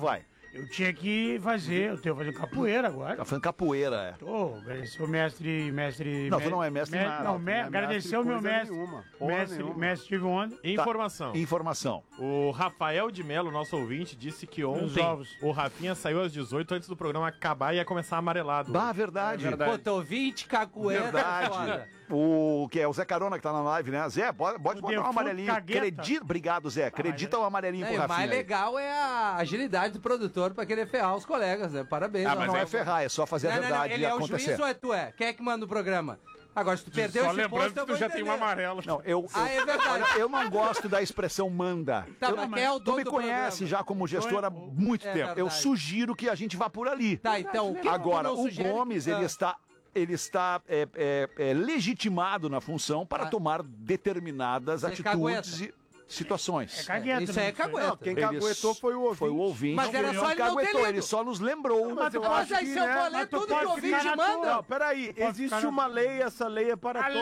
Eu tinha que fazer, eu tenho que fazer capoeira agora.
Tá fazendo capoeira, é.
Tô, agradecer o mestre, mestre...
Não, tu não é mestre
me,
nada.
Não, me,
Não é
agradecer
mestre
o meu
coisa
mestre,
nenhuma, porra
mestre,
nenhuma.
mestre Steve Wonder.
Informação.
Informação.
O Rafael de Melo, nosso ouvinte, disse que
Os
ontem
ovos.
o Rafinha saiu às dezoito antes do programa acabar e ia começar amarelado.
Bah, verdade.
Pô, tô vinte cacueira.
Verdade.
foda.
O que é o Zé Carona que tá na live, né? Zé, pode, pode
O
botar um
defunto
amarelinho.
cagueta.
Acredita... Obrigado, Zé. Acredita o amarelinho
Não,
pro
e o
Rafinha.
mais
aí.
legal é a agilidade do produtor pra querer ferrar os colegas, né? Parabéns.
Ah,
ó.
mas
Não é
é-
ferrar, é só fazer a
Não, não, não,
verdade
ele é o
acontecer.
juiz ou é tu é? Quem é que manda o programa? Agora, se tu perdeu
Só
esse
lembrando
posto,
que
eu
tu
vou
já tem um
entender.
amarelo.
Não, eu, eu,
Ah, é verdade.
olha, eu não gosto da expressão manda.
Tá,
Eu-
mas quem é o
tu
dono
me
do
conhece
programa?
já como gestor há muito
É
tempo. Eu
verdade.
sugiro que a gente vá por ali.
Tá, então, o que que tu
Agora,
não
o
sugere?
Gomes,
Ah.
ele está, ele está é, é, é, legitimado na função para
Ah.
tomar determinadas
Você
atitudes e situações.
É cagueta,
Isso
né?
aí é cagueta.
Não, quem
Ele
caguetou foi o ouvinte.
Foi o ouvinte.
Mas era
ele
só ele não ter
caguetou,
lido.
ele só nos lembrou.
Mas eu
Mas
acho
aí
que,
se eu
né,
vou ler
mas tu
tudo que
pode
o ouvinte
ficar na
manda...
Não, peraí,
Pode
existe
ficar na-
uma lei, essa lei é para todos.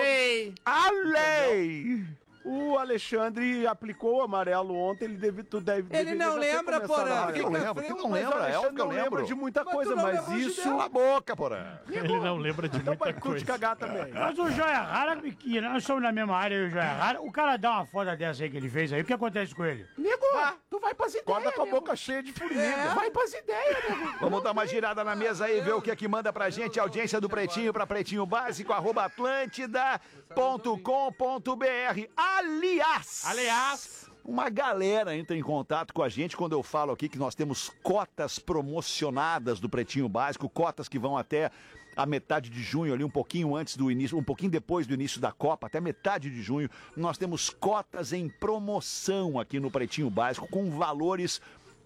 A lei!
O Alexandre aplicou o amarelo ontem, ele deve, tu deve
Ele
deveria
não
já ter
lembra,
começado
Porã.
a
Por que
amarelo.
não lembra? Por que não
Mas o
lembra? É óbvio
Alexandre
que eu
não lembra
lembro.
de muita
Mas
coisa,
tu não
mas
lembra de
isso...
Cala a boca, porra.
Ele não lembra de
Então
muita
vai tu te
coisa.
cagar também.
Mas o Joia Rara, que nós somos na mesma área, eu e o Joia Rara, o cara dá uma foda dessa aí que ele fez aí, o que acontece com ele?
Nego, tu vai pras ideias, Acorda com a boca cheia de formiga. Vai pras ideias, nego.
Vamos dar uma girada na mesa aí, ver o que é que manda pra gente. A audiência do Pretinho pra Pretinho Básico, arroba atlântida ponto com ponto br. Aliás...
Aliás,
Uma galera entra em contato com a gente quando eu falo aqui que nós temos cotas promocionadas do Pretinho Básico, cotas que vão até a metade de junho, ali um pouquinho antes do início, um pouquinho depois do início da Copa, até metade de junho, nós temos cotas em promoção aqui no Pretinho Básico com valores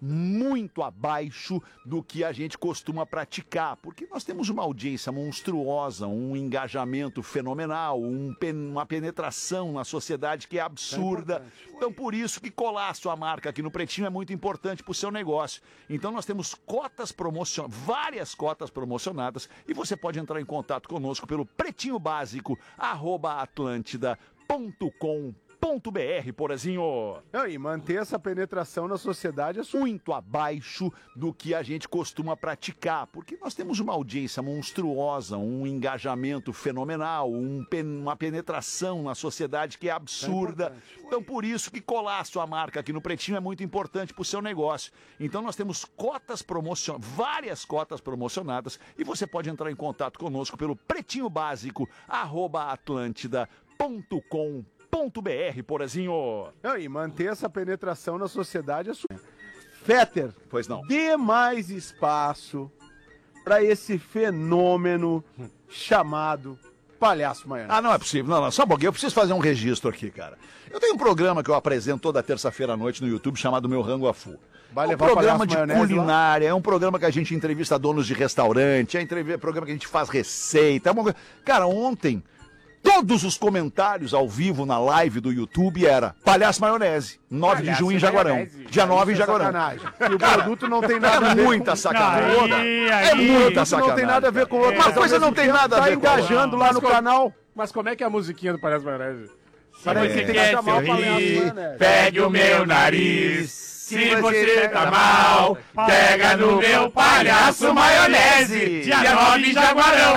muito abaixo do que a gente costuma praticar, porque nós temos uma audiência monstruosa, um engajamento fenomenal, um pen- uma penetração na sociedade que é absurda. Então, por isso que colar a sua marca aqui no Pretinho é muito importante para o seu negócio. Então, nós temos cotas promocionadas, várias cotas promocionadas, e você pode entrar em contato conosco pelo pretinho básico, arroba atlântida ponto com ponto br, Porazinho.
Não, e manter essa penetração na sociedade é
Muito abaixo do que a gente costuma praticar, porque nós temos uma audiência monstruosa, um engajamento fenomenal, um pen- uma penetração na sociedade que é absurda. Então, por isso que colar a sua marca aqui no Pretinho é muito importante para o seu negócio. Então, nós temos cotas promocionadas, várias cotas promocionadas, e você pode entrar em contato conosco pelo pretinho básico, arroba atlântida ponto com ponto br, Porazinho.
Não, e manter essa penetração na sociedade é... su- Fetter,
Pois não.
dê mais espaço pra esse fenômeno chamado palhaço maionese.
Ah, não é possível. Não, não, só um pouquinho. Eu preciso fazer um registro aqui, cara. Eu tenho um programa que eu apresento toda terça-feira à noite no YouTube chamado Meu Rango a Fu.
Vai
É um
levar o
programa
palhaço
de
maionese
culinária, é um programa que a gente entrevista donos de restaurante, é um programa que a gente faz receita. É uma... coisa- Cara, ontem, todos os comentários ao vivo na live do YouTube era Palhaço Maionese, nove de junho em Jaguarão. Dia nove em Jaguarão.
Sacanagem. E o produto não tem nada a
É
ver
muita
com...
sacanagem.
Não,
Outra.
aí,
É
aí-
muita
Isso
sacanagem.
não tem nada a ver com o outro.
Uma
mas ao
coisa não
mesmo
tem
tempo
nada a
tá
ver com a outra.
engajando lá no
Mas
canal.
Mas como é que é a musiquinha do Palhaço Maionese?
Parece que tem que
quer
chamar o palhaço
sorrir,
maionese.
pegue o meu nariz. Se você tá mal, pega no meu palhaço maionese. Dia nove em Jaguarão.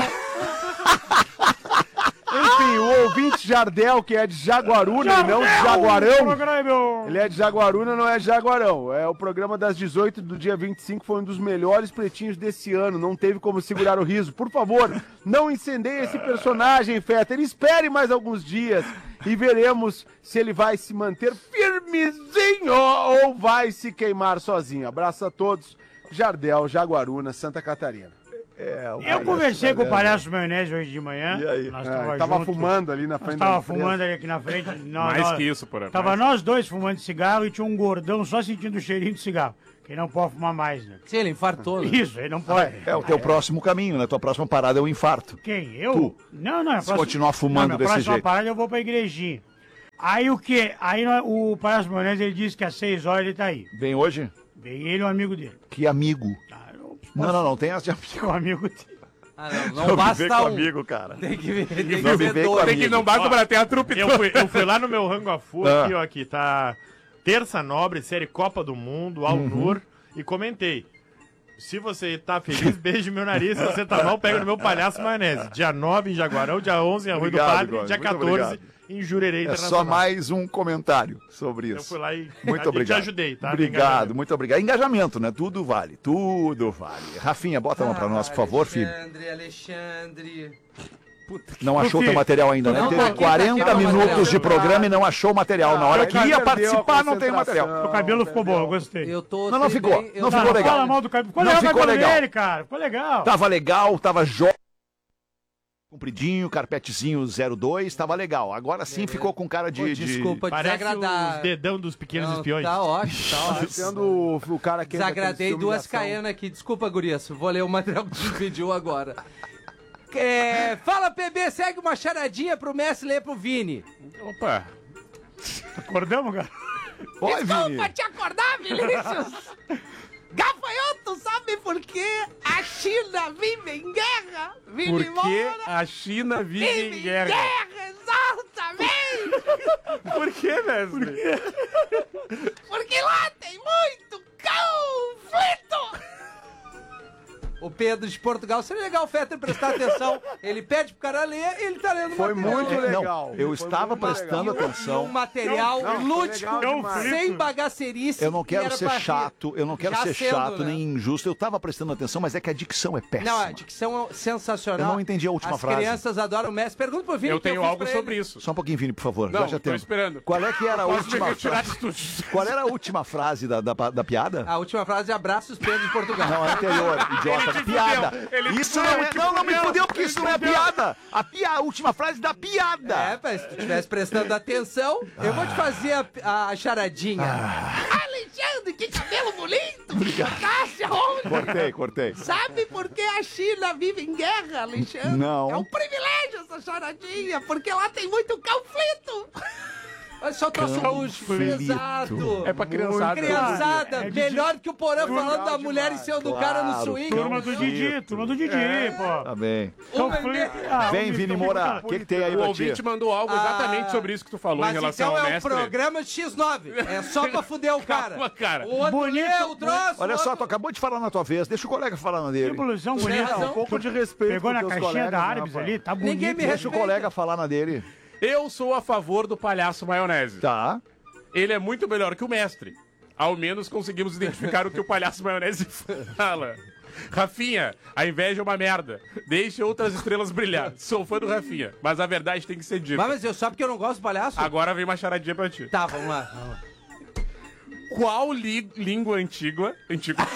Enfim, o ouvinte Jardel, que é de Jaguaruna e não de Jaguarão.
Programa.
Ele é de Jaguaruna, não é de Jaguarão. É o programa das dezoito do dia vinte e cinco, foi um dos melhores pretinhos desse ano. Não teve como segurar o riso. Por favor, não incendeie esse personagem, Fetter. Espere mais alguns dias e veremos se ele vai se manter firmezinho ou vai se queimar sozinho. Abraço a todos. Jardel, Jaguaruna, Santa Catarina.
É, o
Eu
palhaço
conversei com o
maionese.
palhaço maionese hoje de manhã.
E aí?
Nós
É,
tava
tava
junto.
fumando ali na
Nós
frente
tava
da empresa.
fumando ali aqui na frente. Nós,
Mais
nós-
que isso, porra.
Tava
mais.
nós dois fumando cigarro e tinha um gordão só sentindo o cheirinho de cigarro. Que não pode fumar mais, né?
Sim, ele infartou. né?
Isso, ele não pode.
É o teu próximo caminho, né? Tua próxima parada é o infarto.
Quem? Eu?
Tu.
Não, não. a
Se
próxima-
continuar fumando
não,
desse
próxima
jeito.
parada eu vou pra igrejinha. Aí o quê? Aí nós- o Palhaço Maionese, ele disse que às seis horas ele tá aí.
Vem hoje?
Vem ele e um amigo dele.
Que amigo.
Ah, eu
Não, não, não tem essa de amigo.
Um amigo dele.
Ah, não,
Não
não basta
viver com
um.
amigo, cara.
Tem que ver, tem que
Não
ver
viver com
dois.
Tem que não basta pra ter a trupe
Eu
toda.
fui, eu fui lá no meu Rango a Fu,
Ah.
aqui, ó, aqui tá Terça Nobre, série Copa do Mundo, Alnur, e comentei. Se você tá feliz, beije meu nariz. Se você tá mal, pega no meu palhaço maionese. Dia nove em Jaguarão, dia onze em Arroio do
Obrigado,
Padre,
Gomes,
dia
muito
quatorze
obrigado.
em Jurerê
É
Internacional.
só mais um comentário sobre isso.
Eu fui lá e
Muito
e
obrigado.
te ajudei, tá?
Obrigado, muito obrigado. Engajamento, né? Tudo vale, tudo vale. Rafinha, bota uma pra nós, por favor, filho.
Alexandre, Alexandre.
Não achou
filho.
teu material ainda, né?
Não,
Teve
tá aqui,
quarenta
tá aqui, ó,
minutos
material.
de programa e não achou o material. Na hora
Ah,
que
ele
ia
perdeu a
participar, não tem material.
concentração.
O cabelo ficou bom, eu gostei.
Eu tô.
Não, não
sei
ficou,
bem, eu
não
tô-
ficou legal.
Fala mal do cabelo. Ficou
Não
legal o
ficou
cabelo
legal.
dele, cara. Ficou legal.
Tava legal, tava jó... compridinho, carpetezinho zero dois, tava legal. Agora sim ficou com cara de...
Pô,
de-
desculpa,
Parece
desagradar.
os dedão dos pequenos
Não,
espiões.
Tá ótimo, tá ótimo.
Sendo o, o cara que
Desagradei duas caenas aqui. Desculpa, gurias. Vou ler o material que tu pediu agora. É, fala, P B, segue uma charadinha pro Messi ler pro Vini.
Opa.
Acordamos, cara?
Oi, Vini.
Desculpa te acordar, Vinícius. Gafanhoto, sabe por que a China vive em guerra? Vini
Por que
Moura
a China vive
vive
em guerra?
exatamente.
Por que, mestre?
Porque lá tem muito conflito. O Pedro de Portugal, seria legal o Fetter prestar atenção. Ele pede pro cara ler e ele tá lendo o
Foi
material.
muito
É,
legal.
não, eu
Foi
estava
muito
prestando
legal.
E
atenção.
um material
Não, foi
lúdico,
legal
demais.
sem bagacerice.
Eu não
que
quero
era
ser
pra rir.
chato, eu não quero
Já
ser
sendo,
chato
né?
nem injusto. Eu tava prestando atenção, mas é que a dicção é péssima.
Não, a dicção é sensacional.
Eu não entendi a última
As
frase.
crianças adoram o Messi. Pergunta pro Vini.
Eu
que
tenho
fiz
algo
pra
sobre
ele.
isso.
Só um pouquinho, Vini, por favor.
Não,
Já já
tô
tenho.
esperando.
Qual é que era a
Posso me
última
retirar
frase?
de estúdio?
Qual era a última frase da, da, da piada?
A última frase é abraços Pedro de Portugal.
Não, a anterior, idiota. Piada.
Ele
Isso
te
não
fudeu,
é.
te
Não, não me
fudeu,
fudeu, porque
ele
isso não é
fudeu.
piada. A, pia, a última frase da piada.
É, mas se tu estivesse prestando atenção, eu vou te fazer a, a charadinha. Alexandre, que cabelo bonito! Obrigado.
Cortei, cortei.
Sabe por que a China vive em guerra, Alexandre?
Não.
É um privilégio essa charadinha, porque lá tem muito conflito. Olha só, trouxe luz.
Conflito.
Exato.
É pra criançada.
Criançada,
É de-
melhor que o Porã falando da
Legal
mulher em
demais.
cima do cara no
Claro,
swing.
Turma do Didi, turma do Didi, pô.
Tá bem.
Um
Conflito.
bebê.
Ah,
Vem,
um
Vini
então,
Moura. O
fica-
que, que tem aí
O
pra ti?
ouvinte mandou algo exatamente
Ah,
sobre isso que tu falou em
Mas
relação
então
ao
é um
mestre.
programa de X nove. É só pra fuder o cara.
Calma, cara.
O outro
Bonito.
lê o troço.
Olha
o
só,
outro-
tu acabou de falar na tua vez. Deixa o colega falar na
Que
dele.
evolução
Tu tem
bonita.
razão.
Um pouco de respeito
Pegou
com
na
teus
caixinha
colegas,
da
né,
Árabes
rapaz?
ali, tá
Ninguém
bonito.
me
Deixa o colega falar na dele.
Eu sou a favor do palhaço maionese.
Tá.
Ele é muito melhor que o mestre. Ao menos conseguimos identificar o que o palhaço maionese fala. Rafinha, a inveja é uma merda. Deixe outras estrelas brilhar. Sou fã do Rafinha, mas a verdade tem que ser dita.
Mas, mas eu só porque eu não gosto do palhaço?
Agora vem uma charadinha pra ti.
Tá, vamos lá. Vamos lá.
Qual li- língua antiga... Antiga...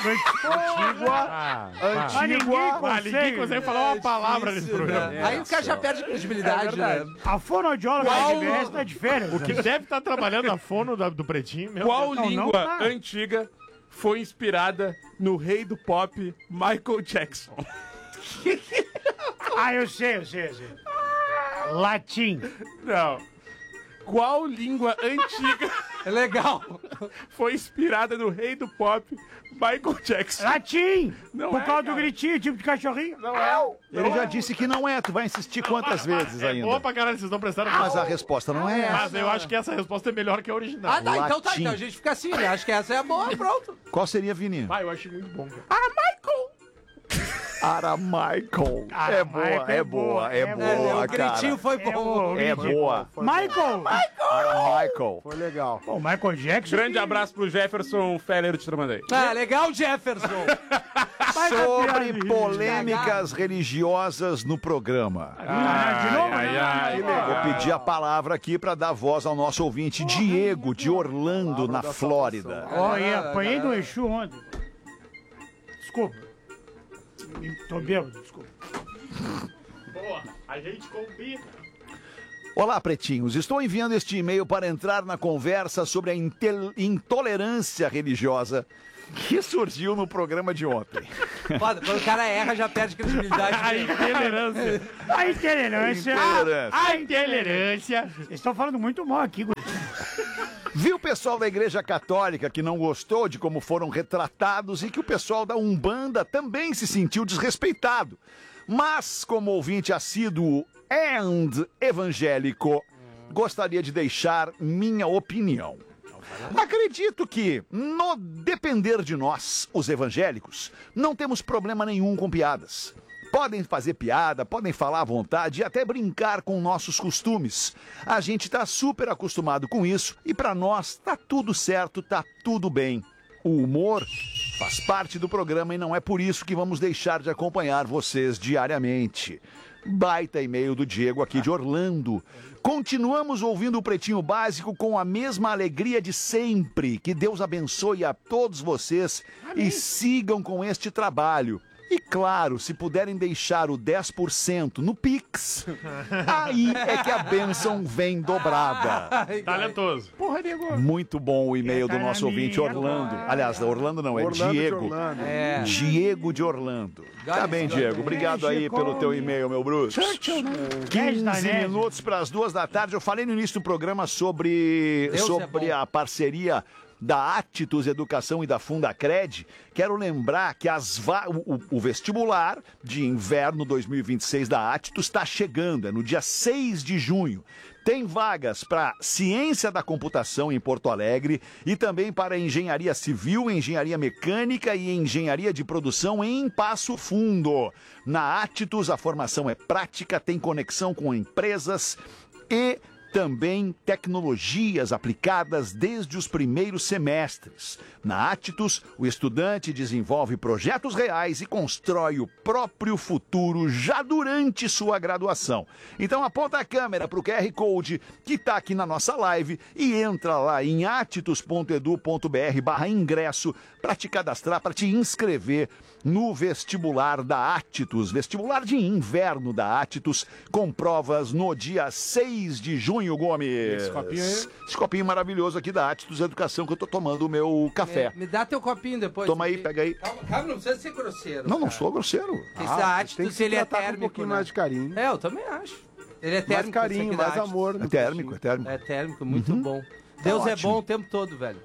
Ah,
Ah, ninguém
ah, ninguém
consegue.
consegue falar uma palavra nesse
Difícil,
programa.
né? Aí o cara já perde credibilidade, né?
A fonoaudióloga
Qual-
da R B S tá de férias.
O que deve estar trabalhando a fono da- do Pretinho, meu
Qual
Deus.
Não, não
língua
tá.
antiga foi inspirada no rei do pop Michael Jackson?
Ah, eu sei, eu sei, eu sei. Latim.
Não. Qual língua antiga
É legal.
foi inspirada no rei do pop Michael Jackson?
Latim!
Não
Por
é,
causa do
cara.
gritinho, tipo de cachorrinho.
Não é.
Ele já disse que não é. Tu vai insistir quantas vezes
É boa
ainda?
pra caralho, vocês estão prestando
Mas
atenção.
a resposta não é essa.
Mas eu acho que essa resposta é melhor que a original.
Ah, tá, então tá.
Latim.
Então a gente fica assim, né? Acho que essa é a boa, pronto.
Qual seria, Vini?
Ah, eu achei muito bom, cara.
Aramaico. É
Aramaico
boa, é
é
boa,
boa,
é
é
É,
boa,
o gritinho
cara.
foi
É
bom.
o
É
gritinho.
boa.
Michael!
Aramaico.
Foi legal.
Pô, Michael Jackson.
Grande abraço pro Jefferson Feller de Tramandaí.
Ah, legal, Jefferson.
Sobre polêmicas religiosas no programa.
Ah, de novo,
ai,
né?
ai,
Vou pedir a palavra aqui para dar voz ao nosso ouvinte, Diego, de Orlando, na Flórida.
Ó, e apanhei do Exu ontem. Desculpa. Tô bêbado, desculpa.
Boa, a gente combina.
Olá, pretinhos. Estou enviando este e-mail para entrar na conversa sobre a intel- intolerância religiosa que surgiu no programa de ontem.
Foda, quando o cara erra, já perde credibilidade.
A intolerância.
A intolerância.
Intolerância.
A intolerância.
Vocês estão falando muito mal aqui, guri.
Vi o pessoal da Igreja Católica que não gostou de como foram retratados e que o pessoal da Umbanda também se sentiu desrespeitado. Mas, como ouvinte assíduo and evangélico, gostaria de deixar minha opinião. Acredito que, no depender de nós, os evangélicos, não temos problema nenhum com piadas. Podem fazer piada, podem falar à vontade e até brincar com nossos costumes. A gente tá super acostumado com isso e pra nós tá tudo certo, tá tudo bem. O humor faz parte do programa e não é por isso que vamos deixar de acompanhar vocês diariamente. Baita e-mail do Diego aqui de Orlando. Continuamos ouvindo o Pretinho Básico com a mesma alegria de sempre. Que Deus abençoe a todos vocês e sigam com este trabalho. E claro, se puderem deixar o dez por cento no Pix, aí é que a bênção vem dobrada.
Talentoso.
Porra, Diego. Muito bom o e-mail do nosso ouvinte Orlando. Aliás, Orlando não, é
Orlando de
Diego.
Orlando.
É.
Diego de Orlando. Tá bem, Diego. Obrigado aí pelo teu e-mail, meu Bruce. quinze minutos para as duas da tarde. Eu falei no início do programa sobre,
Deus é
sobre
bom.
a parceria da Attitus Educação e da Fundacred. Quero lembrar que as va- o, o- o vestibular de inverno dois mil e vinte e seis da Attitus está chegando, é no dia seis de junho. Tem vagas para Ciência da Computação em Porto Alegre e também para Engenharia Civil, Engenharia Mecânica e Engenharia de Produção em Passo Fundo. Na Attitus, a formação é prática, tem conexão com empresas e também tecnologias aplicadas desde os primeiros semestres. Na Attitus, o estudante desenvolve projetos reais e constrói o próprio futuro já durante sua graduação. Então aponta a câmera para o Q R Code que está aqui na nossa live e entra lá em attitus.edu.br barra ingresso para te cadastrar, para te inscrever no vestibular da Attitus, vestibular de inverno da Attitus, com provas no dia seis de junho, Gomes.
Esse copinho aí.
Esse copinho maravilhoso aqui da Attitus Educação, que eu tô tomando o meu café.
Me, me dá teu copinho depois.
Toma aí,
aqui.
pega aí.
Calma, calma, não precisa ser grosseiro.
Não, não
cara.
sou grosseiro.
Esse
Ah,
Attitus,
tem que se
ele é
tratar com um
térmico,
pouquinho
né?
mais de carinho.
É, eu também acho. Ele é
Mais
térmico.
carinho,
esse aqui da
mais
Attitus.
amor.
É
no
térmico, é
postinho.
térmico.
É térmico, muito bom. Deus é
ótimo.
bom o tempo todo, velho.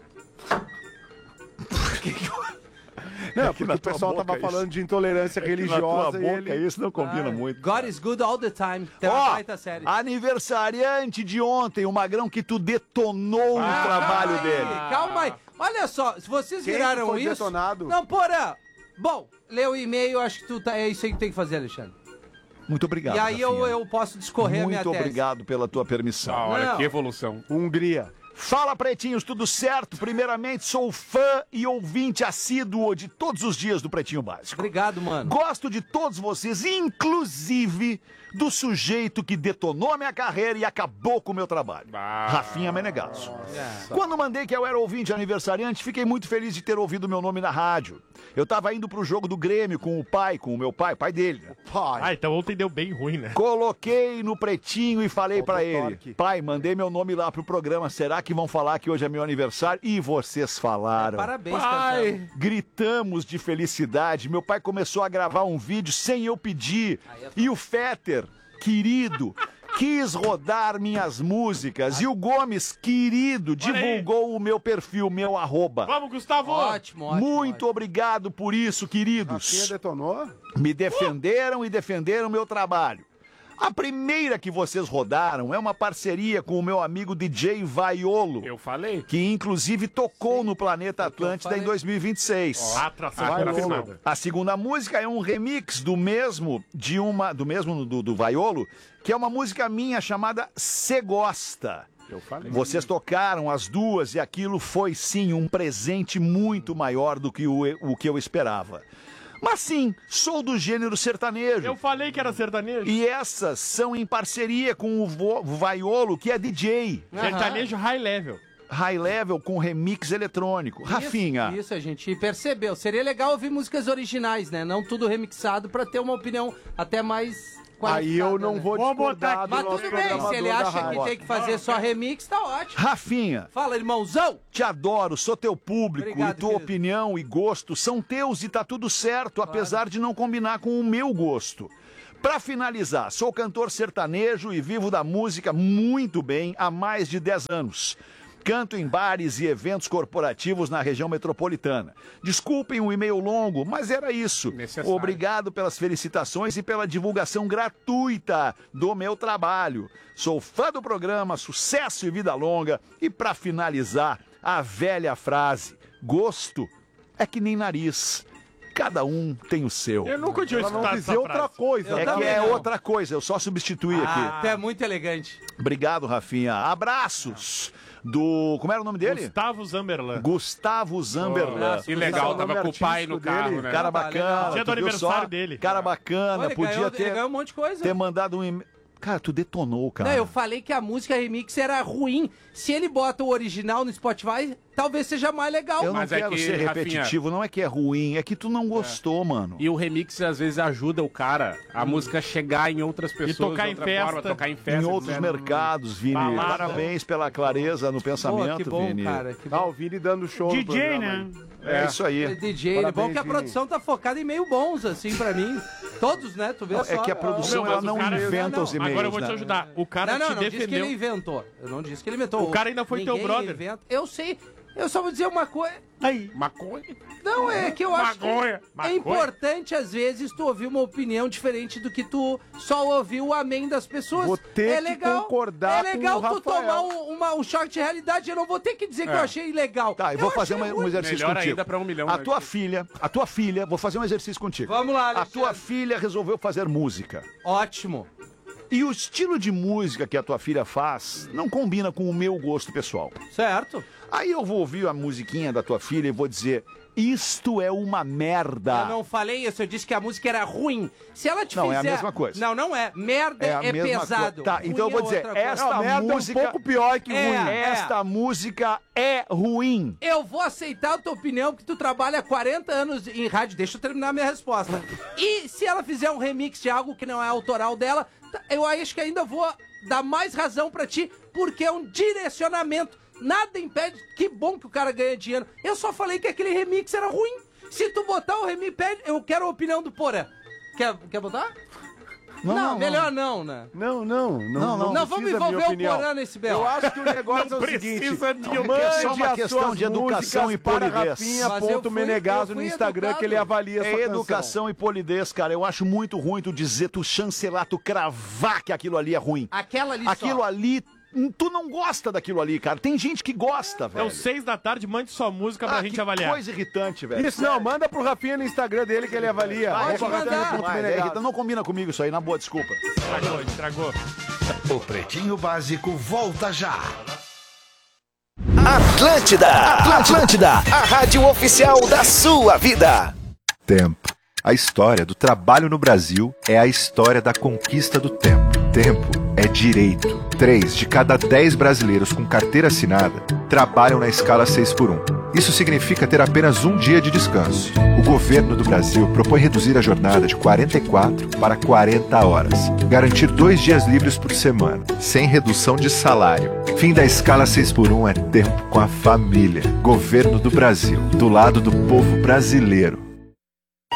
Não,
É que
porque
na
o
tua
pessoal
boca
tava
isso.
falando de intolerância
É que na
religiosa
tua
e
boca
ele...
isso não combina muito.
God is good all the time. Tem uma
Ó,
baita série.
aniversariante de ontem, o Magrão que tu detonou o trabalho
Calma aí,
dele.
Calma aí. Olha só, se vocês
Quem
viraram
foi
isso...
detonado?
Não, porra. Bom, lê o e-mail, acho que tu tá, é isso aí que tem que fazer, Alexandre.
Muito obrigado,
e aí eu,
Rafinha.
eu posso discorrer a minha
Muito
tese.
obrigado pela tua permissão.
Ah, olha
Não.
que evolução.
Hungria.
Fala, pretinhos, tudo certo? Primeiramente, sou fã e ouvinte assíduo de todos os dias do Pretinho Básico.
Obrigado, mano.
Gosto de todos vocês, inclusive do sujeito que detonou a minha carreira e acabou com o meu trabalho.
Ah.
Rafinha Menegasso.
É.
Quando mandei que eu era ouvinte aniversariante, fiquei muito feliz de ter ouvido meu nome na rádio. Eu tava indo pro jogo do Grêmio com o pai, com o meu pai, pai dele, né?
Ah, então ontem deu bem ruim, né?
Coloquei no pretinho e falei pra ele:
torque.
pai, mandei meu nome lá pro programa, será que vão falar que hoje é meu aniversário? E vocês falaram.
Parabéns,
Pai,
cantamos.
gritamos de felicidade. Meu pai começou a gravar um vídeo sem eu pedir. E o Fetter, querido, quis rodar minhas músicas. E o Gomes, querido,
Olha aí.
divulgou o meu perfil, meu arroba.
Vamos, Gustavo!
Ótimo, ótimo.
Muito
ótimo.
obrigado por isso,
Rafinha
queridos.
detonou?
Me defenderam e defenderam o meu trabalho. A primeira que vocês rodaram é uma parceria com o meu amigo D J Vaiolo,
Eu falei.
que inclusive tocou no Planeta
que eu
Atlântida em
falei.
dois mil e vinte e seis.
A atração
Ah,
foi
vai,
confirmada.
A segunda música é um remix do mesmo de uma do mesmo do, do Vaiolo, que é uma música minha chamada Cê Gosta.
Eu falei.
Vocês tocaram as duas e aquilo foi sim um presente muito maior do que o, o que eu esperava. Mas sim, sou do gênero sertanejo.
Eu falei que era sertanejo.
E essas são em parceria com o Vo- o Vaiolo, que é D J.
Sertanejo high level.
High level com remix eletrônico. Rafinha.
Isso, isso, a gente percebeu. Seria legal ouvir músicas originais, né? Não tudo remixado pra ter uma opinião até mais
Aí eu
qualificada,
não
né?
vou
Vou botar
discordar
aqui.
do
Mas
nosso
tudo bem, se
programador
ele
da
acha
rádio.
que tem que fazer só remix, tá ótimo.
Rafinha,
Fala, irmãozão!
te adoro, sou teu público
Obrigado,
e tua
querido.
opinião e gosto são teus e tá tudo certo, apesar de não combinar com o meu gosto. Pra finalizar, sou cantor sertanejo e vivo da música muito bem há mais de dez anos. canto em bares e eventos corporativos na região metropolitana. Desculpem o e-mail longo, mas era isso.
Necessário.
Obrigado pelas felicitações e pela divulgação gratuita do meu trabalho. Sou fã do programa, sucesso e vida longa. E para finalizar, a velha frase: gosto é que nem nariz. Cada um tem o seu.
Eu nunca tinha
Pra não
escutado
dizer
essa
outra
frase.
coisa.
Eu
É que
também
é
não.
outra coisa, eu só substituí aqui.
Ah, tu é muito elegante.
Obrigado, Rafinha. Abraços do... Como era o nome dele?
Gustavo Zamberlan.
Gustavo Zamberlan.
abraço.
Que legal,
o nome
tava com o pai no
artístico
carro,
dele,
né?
Cara
Ah,
bacana.
legal.
Dia do
tu viu
aniversário
só?
dele.
Cara bacana,
Olha,
podia
ganhou,
ter,
ganhou um monte de coisa.
ter mandado um e-mail. Cara, tu detonou, cara.
Não, eu falei que a música remix era ruim. Se ele bota o original no Spotify, talvez seja mais legal.
Eu não
Mas é
quero
que,
ser
Rafinha-
repetitivo, não é que é ruim, é que tu não gostou, mano.
E o remix às vezes ajuda o cara, a música chegar em outras pessoas,
tocar
de
em
outra
festa.
forma, tocar em festa.
Em outros
etcétera.
mercados, Vini.
Balada.
Parabéns pela clareza no
Pô,
pensamento,
que bom,
Vini.
cara. Que
Ah,
bom.
o Vini dando show no
D J,
programa
né?
aí.
É isso aí.
D J, é bom
Parabéns,
que a
Vini.
produção tá focada em meio bons, assim, pra mim. Todos, né? Tu vê
É
só.
que a produção
Meu,
ela
mas o
não
cara-
inventa
Não, não.
os e-mails,
Agora eu vou te
né?
ajudar. O cara
Não, não,
te
não disse que
defendeu.
ele inventou. Eu não disse que ele inventou.
O cara ainda foi teu
Ninguém
brother.
inventa. Eu sei. Eu só vou dizer uma coisa.
Aí.
Maconha.
Não, é que eu acho que
Maconha.
é
Maconha.
importante, às vezes, tu ouvir uma opinião diferente do que tu só ouviu o amém das pessoas.
Vou ter
é
que
legal,
concordar
É legal
com o
tu
Rafael.
tomar um, uma- um choque de realidade. Eu não vou ter que dizer que eu achei legal.
Tá, eu vou fazer
achei
uma- um
ruim.
exercício
Melhor
contigo.
ainda pra um milhão,
A
né?
tua filha, a tua filha, vou fazer um exercício contigo.
Vamos lá,
A
Alexandre.
tua filha resolveu fazer música.
Ótimo.
E o estilo de música que a tua filha faz não combina com o meu gosto pessoal.
Certo.
Aí eu vou ouvir a musiquinha da tua filha e vou dizer: isto é uma merda.
Eu não falei isso, eu disse que a música era ruim. Se ela te
Não, é a
fizer...
mesma coisa.
Não, não é. Merda
É
é,
a mesma
pesado.
coisa. Tá, então eu
Ruim
vou
é
dizer,
outra coisa.
esta
Não, merda
música-
é um pouco pior que
É.
ruim.
Esta música é ruim.
Eu vou aceitar a tua opinião, porque tu trabalha há quarenta anos em rádio. Deixa eu terminar a minha resposta. E se ela fizer um remix de algo que não é autoral dela, tá, eu acho que ainda vou dar mais razão pra ti, porque é um direcionamento. Nada impede. Que bom que o cara ganha dinheiro. Eu só falei que aquele remix era ruim. Se tu botar o remix, pede, eu quero a opinião do Porã. Quer, quer botar? Não, melhor não, né?
Não, não, não.
Não,
Não,
Não, vamos
precisa a minha
envolver o
opinião.
Porã nesse B O.
Eu acho que o negócio
Não
é o seguinte.
precisa de
Não,
uma...
é só
mande
uma
as
questão
suas
de educação
músicas
e
para
polidez.
Mas eu
Rafinha.menegaso
fui- eu
no
fui
Instagram
educado.
que ele avalia a sua
É
canção.
educação e polidez, cara. Eu acho muito ruim tu dizer, tu chancelar, tu cravar que aquilo ali é ruim.
Aquela ali
Aquilo
só.
ali, hum, tu não gosta daquilo ali, cara. Tem gente que gosta,
É
velho.
os seis da tarde, mande sua música pra
Ah,
gente
que
avaliar.
coisa irritante, velho.
Isso, não, manda pro Rafinha no Instagram dele que ele avalia.
Vai,
Pode
vai,
mandar.
vai, vai, é irritante. Não combina comigo isso aí, na boa, desculpa.
Estragou, estragou.
O Pretinho Básico volta já.
Atlântida, Atlântida, a rádio oficial da sua vida.
Tempo. A história do trabalho no Brasil é a história da conquista do tempo. Tempo é direito. Três de cada dez brasileiros com carteira assinada trabalham na escala seis por um. Isso significa ter apenas um dia de descanso. O governo do Brasil propõe reduzir a jornada de quarenta e quatro para quarenta horas. Garantir dois dias livres por semana, sem redução de salário. Fim da escala seis por um é tempo com a família. Governo do Brasil, do lado do povo brasileiro.